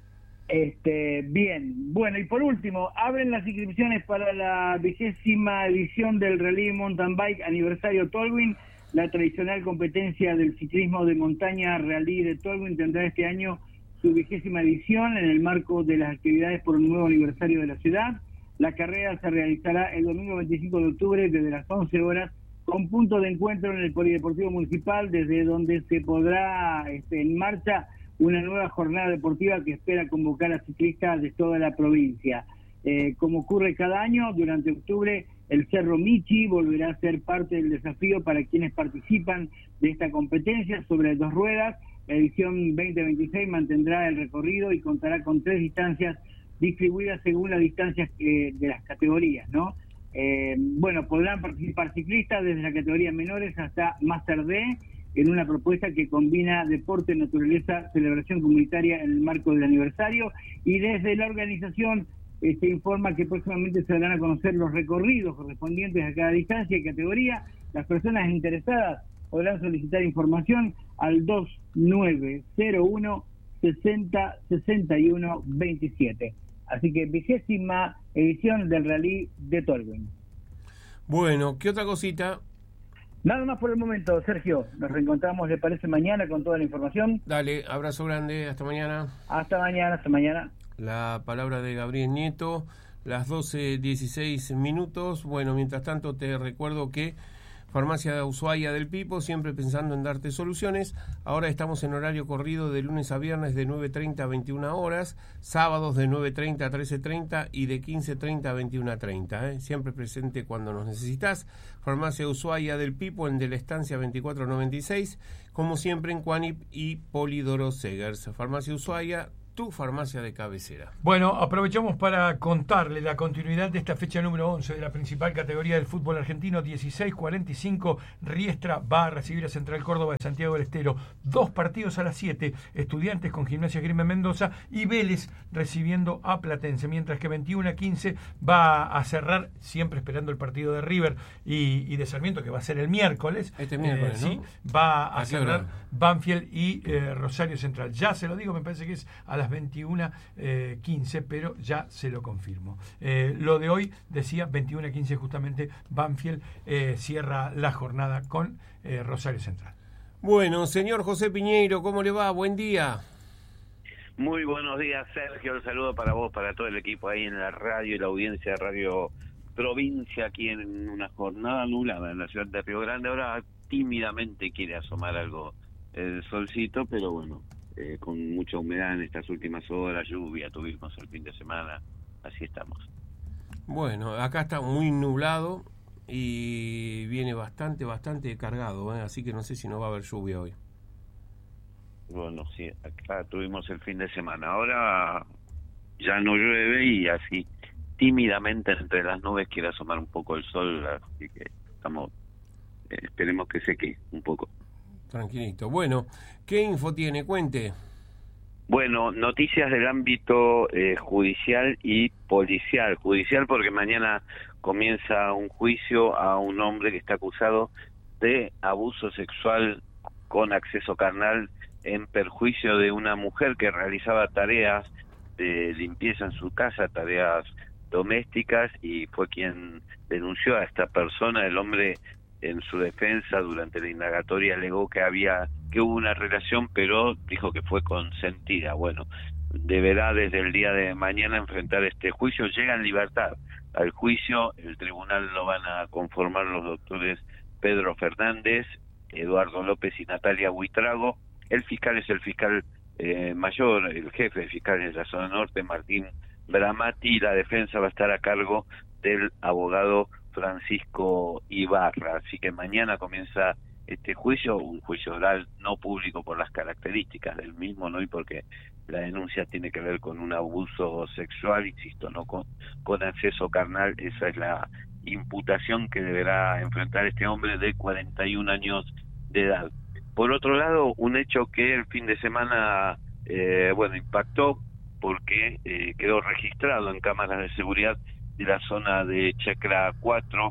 Speaker 11: Este, bien, bueno, y por último, abren las inscripciones para la vigésima edición del Rally Mountain Bike Aniversario Tolwyn. La tradicional competencia del ciclismo de montaña Rally de Tolwyn tendrá este año su vigésima edición en el marco de las actividades por un nuevo aniversario de la ciudad. La carrera se realizará el domingo veinticinco de octubre desde las once horas con punto de encuentro en el Polideportivo Municipal, desde donde se podrá este, en marcha una nueva jornada deportiva que espera convocar a ciclistas de toda la provincia. Eh, como ocurre cada año, durante octubre el Cerro Michi volverá a ser parte del desafío para quienes participan de esta competencia sobre dos ruedas. La edición veinte veintiséis mantendrá el recorrido y contará con tres distancias distribuidas según las distancias eh, de las categorías, ¿no? Eh, bueno, podrán participar ciclistas desde la categoría menores hasta Master D, en una propuesta que combina deporte, naturaleza, celebración comunitaria en el marco del aniversario, y desde la organización eh, se informa que próximamente se darán a conocer los recorridos correspondientes a cada distancia y categoría. Las personas interesadas podrán solicitar información al dos nueve cero uno sesenta sesenta y uno veintisiete. Así que vigésima edición del Rally de Tolwyn.
Speaker 1: Bueno, ¿qué otra cosita?
Speaker 11: Nada más por el momento, Sergio. Nos reencontramos, ¿le parece, mañana con toda la información?
Speaker 1: Dale, abrazo grande, hasta mañana.
Speaker 11: Hasta mañana, hasta mañana.
Speaker 1: La palabra de Gabriel Nieto. las doce dieciséis minutos. Bueno, mientras tanto te recuerdo que Farmacia de Ushuaia del Pipo, siempre pensando en darte soluciones. Ahora estamos en horario corrido de lunes a viernes de nueve treinta a veintiuna horas, sábados de nueve treinta a trece treinta y de quince treinta a veintiuna treinta. ¿eh? Siempre presente cuando nos necesitas. Farmacia de Ushuaia del Pipo, en de la Estancia veinticuatro noventa y seis, como siempre en Cuanip y Polidoro Segers. Farmacia Ushuaia, tu farmacia de cabecera.
Speaker 4: Bueno, aprovechamos para contarle la continuidad de esta fecha número once de la principal categoría del fútbol argentino. Dieciséis cuarenta y cinco, Riestra va a recibir a Central Córdoba de Santiago del Estero. Dos partidos a las siete, Estudiantes con Gimnasia Grima Mendoza y Vélez recibiendo a Platense, mientras que veintiuno a quince va a cerrar, siempre esperando el partido de River y, y de Sarmiento, que va a ser el miércoles.
Speaker 1: Este miércoles,
Speaker 4: eh,
Speaker 1: ¿no?
Speaker 4: Sí, va a,
Speaker 1: ¿A
Speaker 4: cerrar Banfield y eh, Rosario Central. Ya se lo digo, me parece que es a las veintiuno quince, pero ya se lo confirmo. Eh, lo de hoy decía veintiuno quince, justamente Banfield eh, cierra la jornada con eh, Rosario Central.
Speaker 1: Bueno, señor José Piñeiro, ¿cómo le va? Buen día.
Speaker 14: Muy buenos días, Sergio. Un saludo para vos, para todo el equipo ahí en la radio y la audiencia de Radio Provincia, aquí en una jornada nublada en la ciudad de Río Grande. Ahora tímidamente quiere asomar algo el solcito, pero bueno, Eh, con mucha humedad en estas últimas horas, lluvia tuvimos el fin de semana, así estamos.
Speaker 1: Bueno, acá está muy nublado y viene bastante, bastante cargado, ¿eh? Así que no sé si no va a haber lluvia hoy.
Speaker 14: Bueno, sí, acá tuvimos el fin de semana, ahora ya no llueve y así tímidamente entre las nubes quiere asomar un poco el sol, así que estamos, eh, esperemos que seque un poco.
Speaker 1: Tranquilito. Bueno, ¿qué info tiene? Cuente.
Speaker 14: Bueno, noticias del ámbito eh, judicial y policial. Judicial porque mañana comienza un juicio a un hombre que está acusado de abuso sexual con acceso carnal en perjuicio de una mujer que realizaba tareas de limpieza en su casa, tareas domésticas, y fue quien denunció a esta persona. El hombre, en su defensa durante la indagatoria, alegó que había que hubo una relación, pero dijo que fue consentida. Bueno, deberá desde el día de mañana enfrentar este juicio. Llega en libertad al juicio. El tribunal lo van a conformar los doctores Pedro Fernández, Eduardo López y Natalia Buitrago. El fiscal es el fiscal eh, mayor, el jefe de fiscales de la zona norte, Martín Bramati. La defensa va a estar a cargo del abogado Francisco Ibarra. Así que mañana comienza este juicio, un juicio oral no público por las características del mismo, ¿no? Y porque la denuncia tiene que ver con un abuso sexual, insisto, no con, con acceso carnal. Esa es la imputación que deberá enfrentar este hombre de cuarenta y un años de edad. Por otro lado, un hecho que el fin de semana, eh, bueno, impactó porque eh, quedó registrado en cámaras de seguridad de la zona de Chacra cuatro.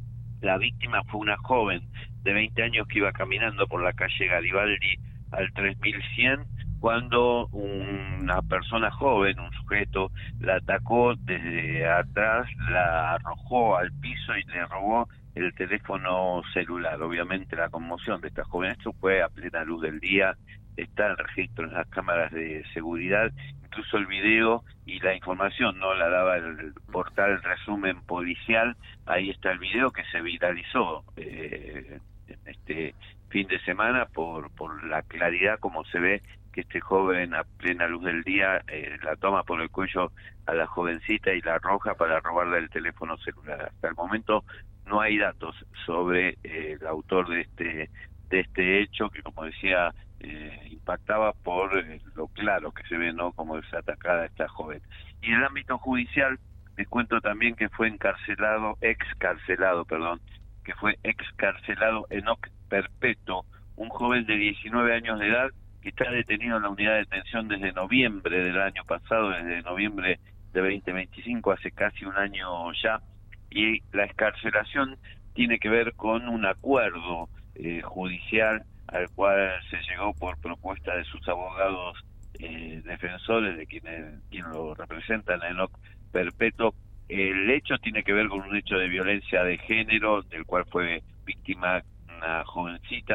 Speaker 14: La víctima fue una joven de veinte años que iba caminando por la calle Garibaldi al tres mil cien, cuando una persona joven, un sujeto, la atacó desde atrás, la arrojó al piso y le robó el teléfono celular. Obviamente la conmoción de esta joven, esto fue a plena luz del día, está el registro en las cámaras de seguridad, incluso el video y la información no la daba el portal Resumen Policial. Ahí está el video que se viralizó eh, en este fin de semana por por la claridad como se ve que este joven a plena luz del día eh, la toma por el cuello a la jovencita y la arroja para robarle el teléfono celular. Hasta el momento no hay datos sobre eh, el autor de este de este hecho, que como decía eh, impactaba por eh, lo claro que se ve, ¿no?, como es atacada esta joven. Y en el ámbito judicial les cuento también que fue encarcelado, excarcelado, perdón, que fue excarcelado Enoc Perpeto, un joven de diecinueve años de edad que está detenido en la unidad de detención desde noviembre del año pasado, desde noviembre de veinte veinticinco, hace casi un año ya, y la excarcelación tiene que ver con un acuerdo eh, judicial al cual se llegó por propuesta de sus abogados eh, defensores, de quienes, quienes lo representan, a Enoc Perpeto. El hecho tiene que ver con un hecho de violencia de género, del cual fue víctima una jovencita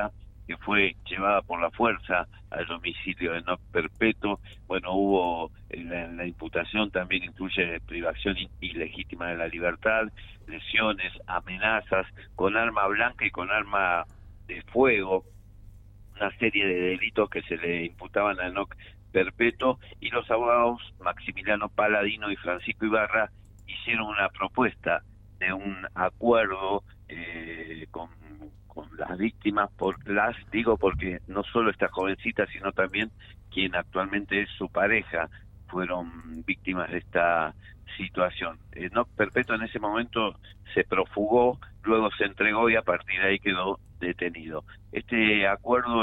Speaker 14: que fue llevada por la fuerza al domicilio de no perpetuo. Bueno, hubo, la, la imputación también incluye privación ilegítima de la libertad, lesiones, amenazas con arma blanca y con arma de fuego, una serie de delitos que se le imputaban a Enoc Perpetuo, y los abogados Maximiliano Paladino y Francisco Ibarra hicieron una propuesta de un acuerdo eh, con, con las víctimas, por las digo porque no solo esta jovencita, sino también quien actualmente es su pareja, fueron víctimas de esta situación. Enoc Perpetuo en ese momento se profugó, luego se entregó y a partir de ahí quedó detenido. Este acuerdo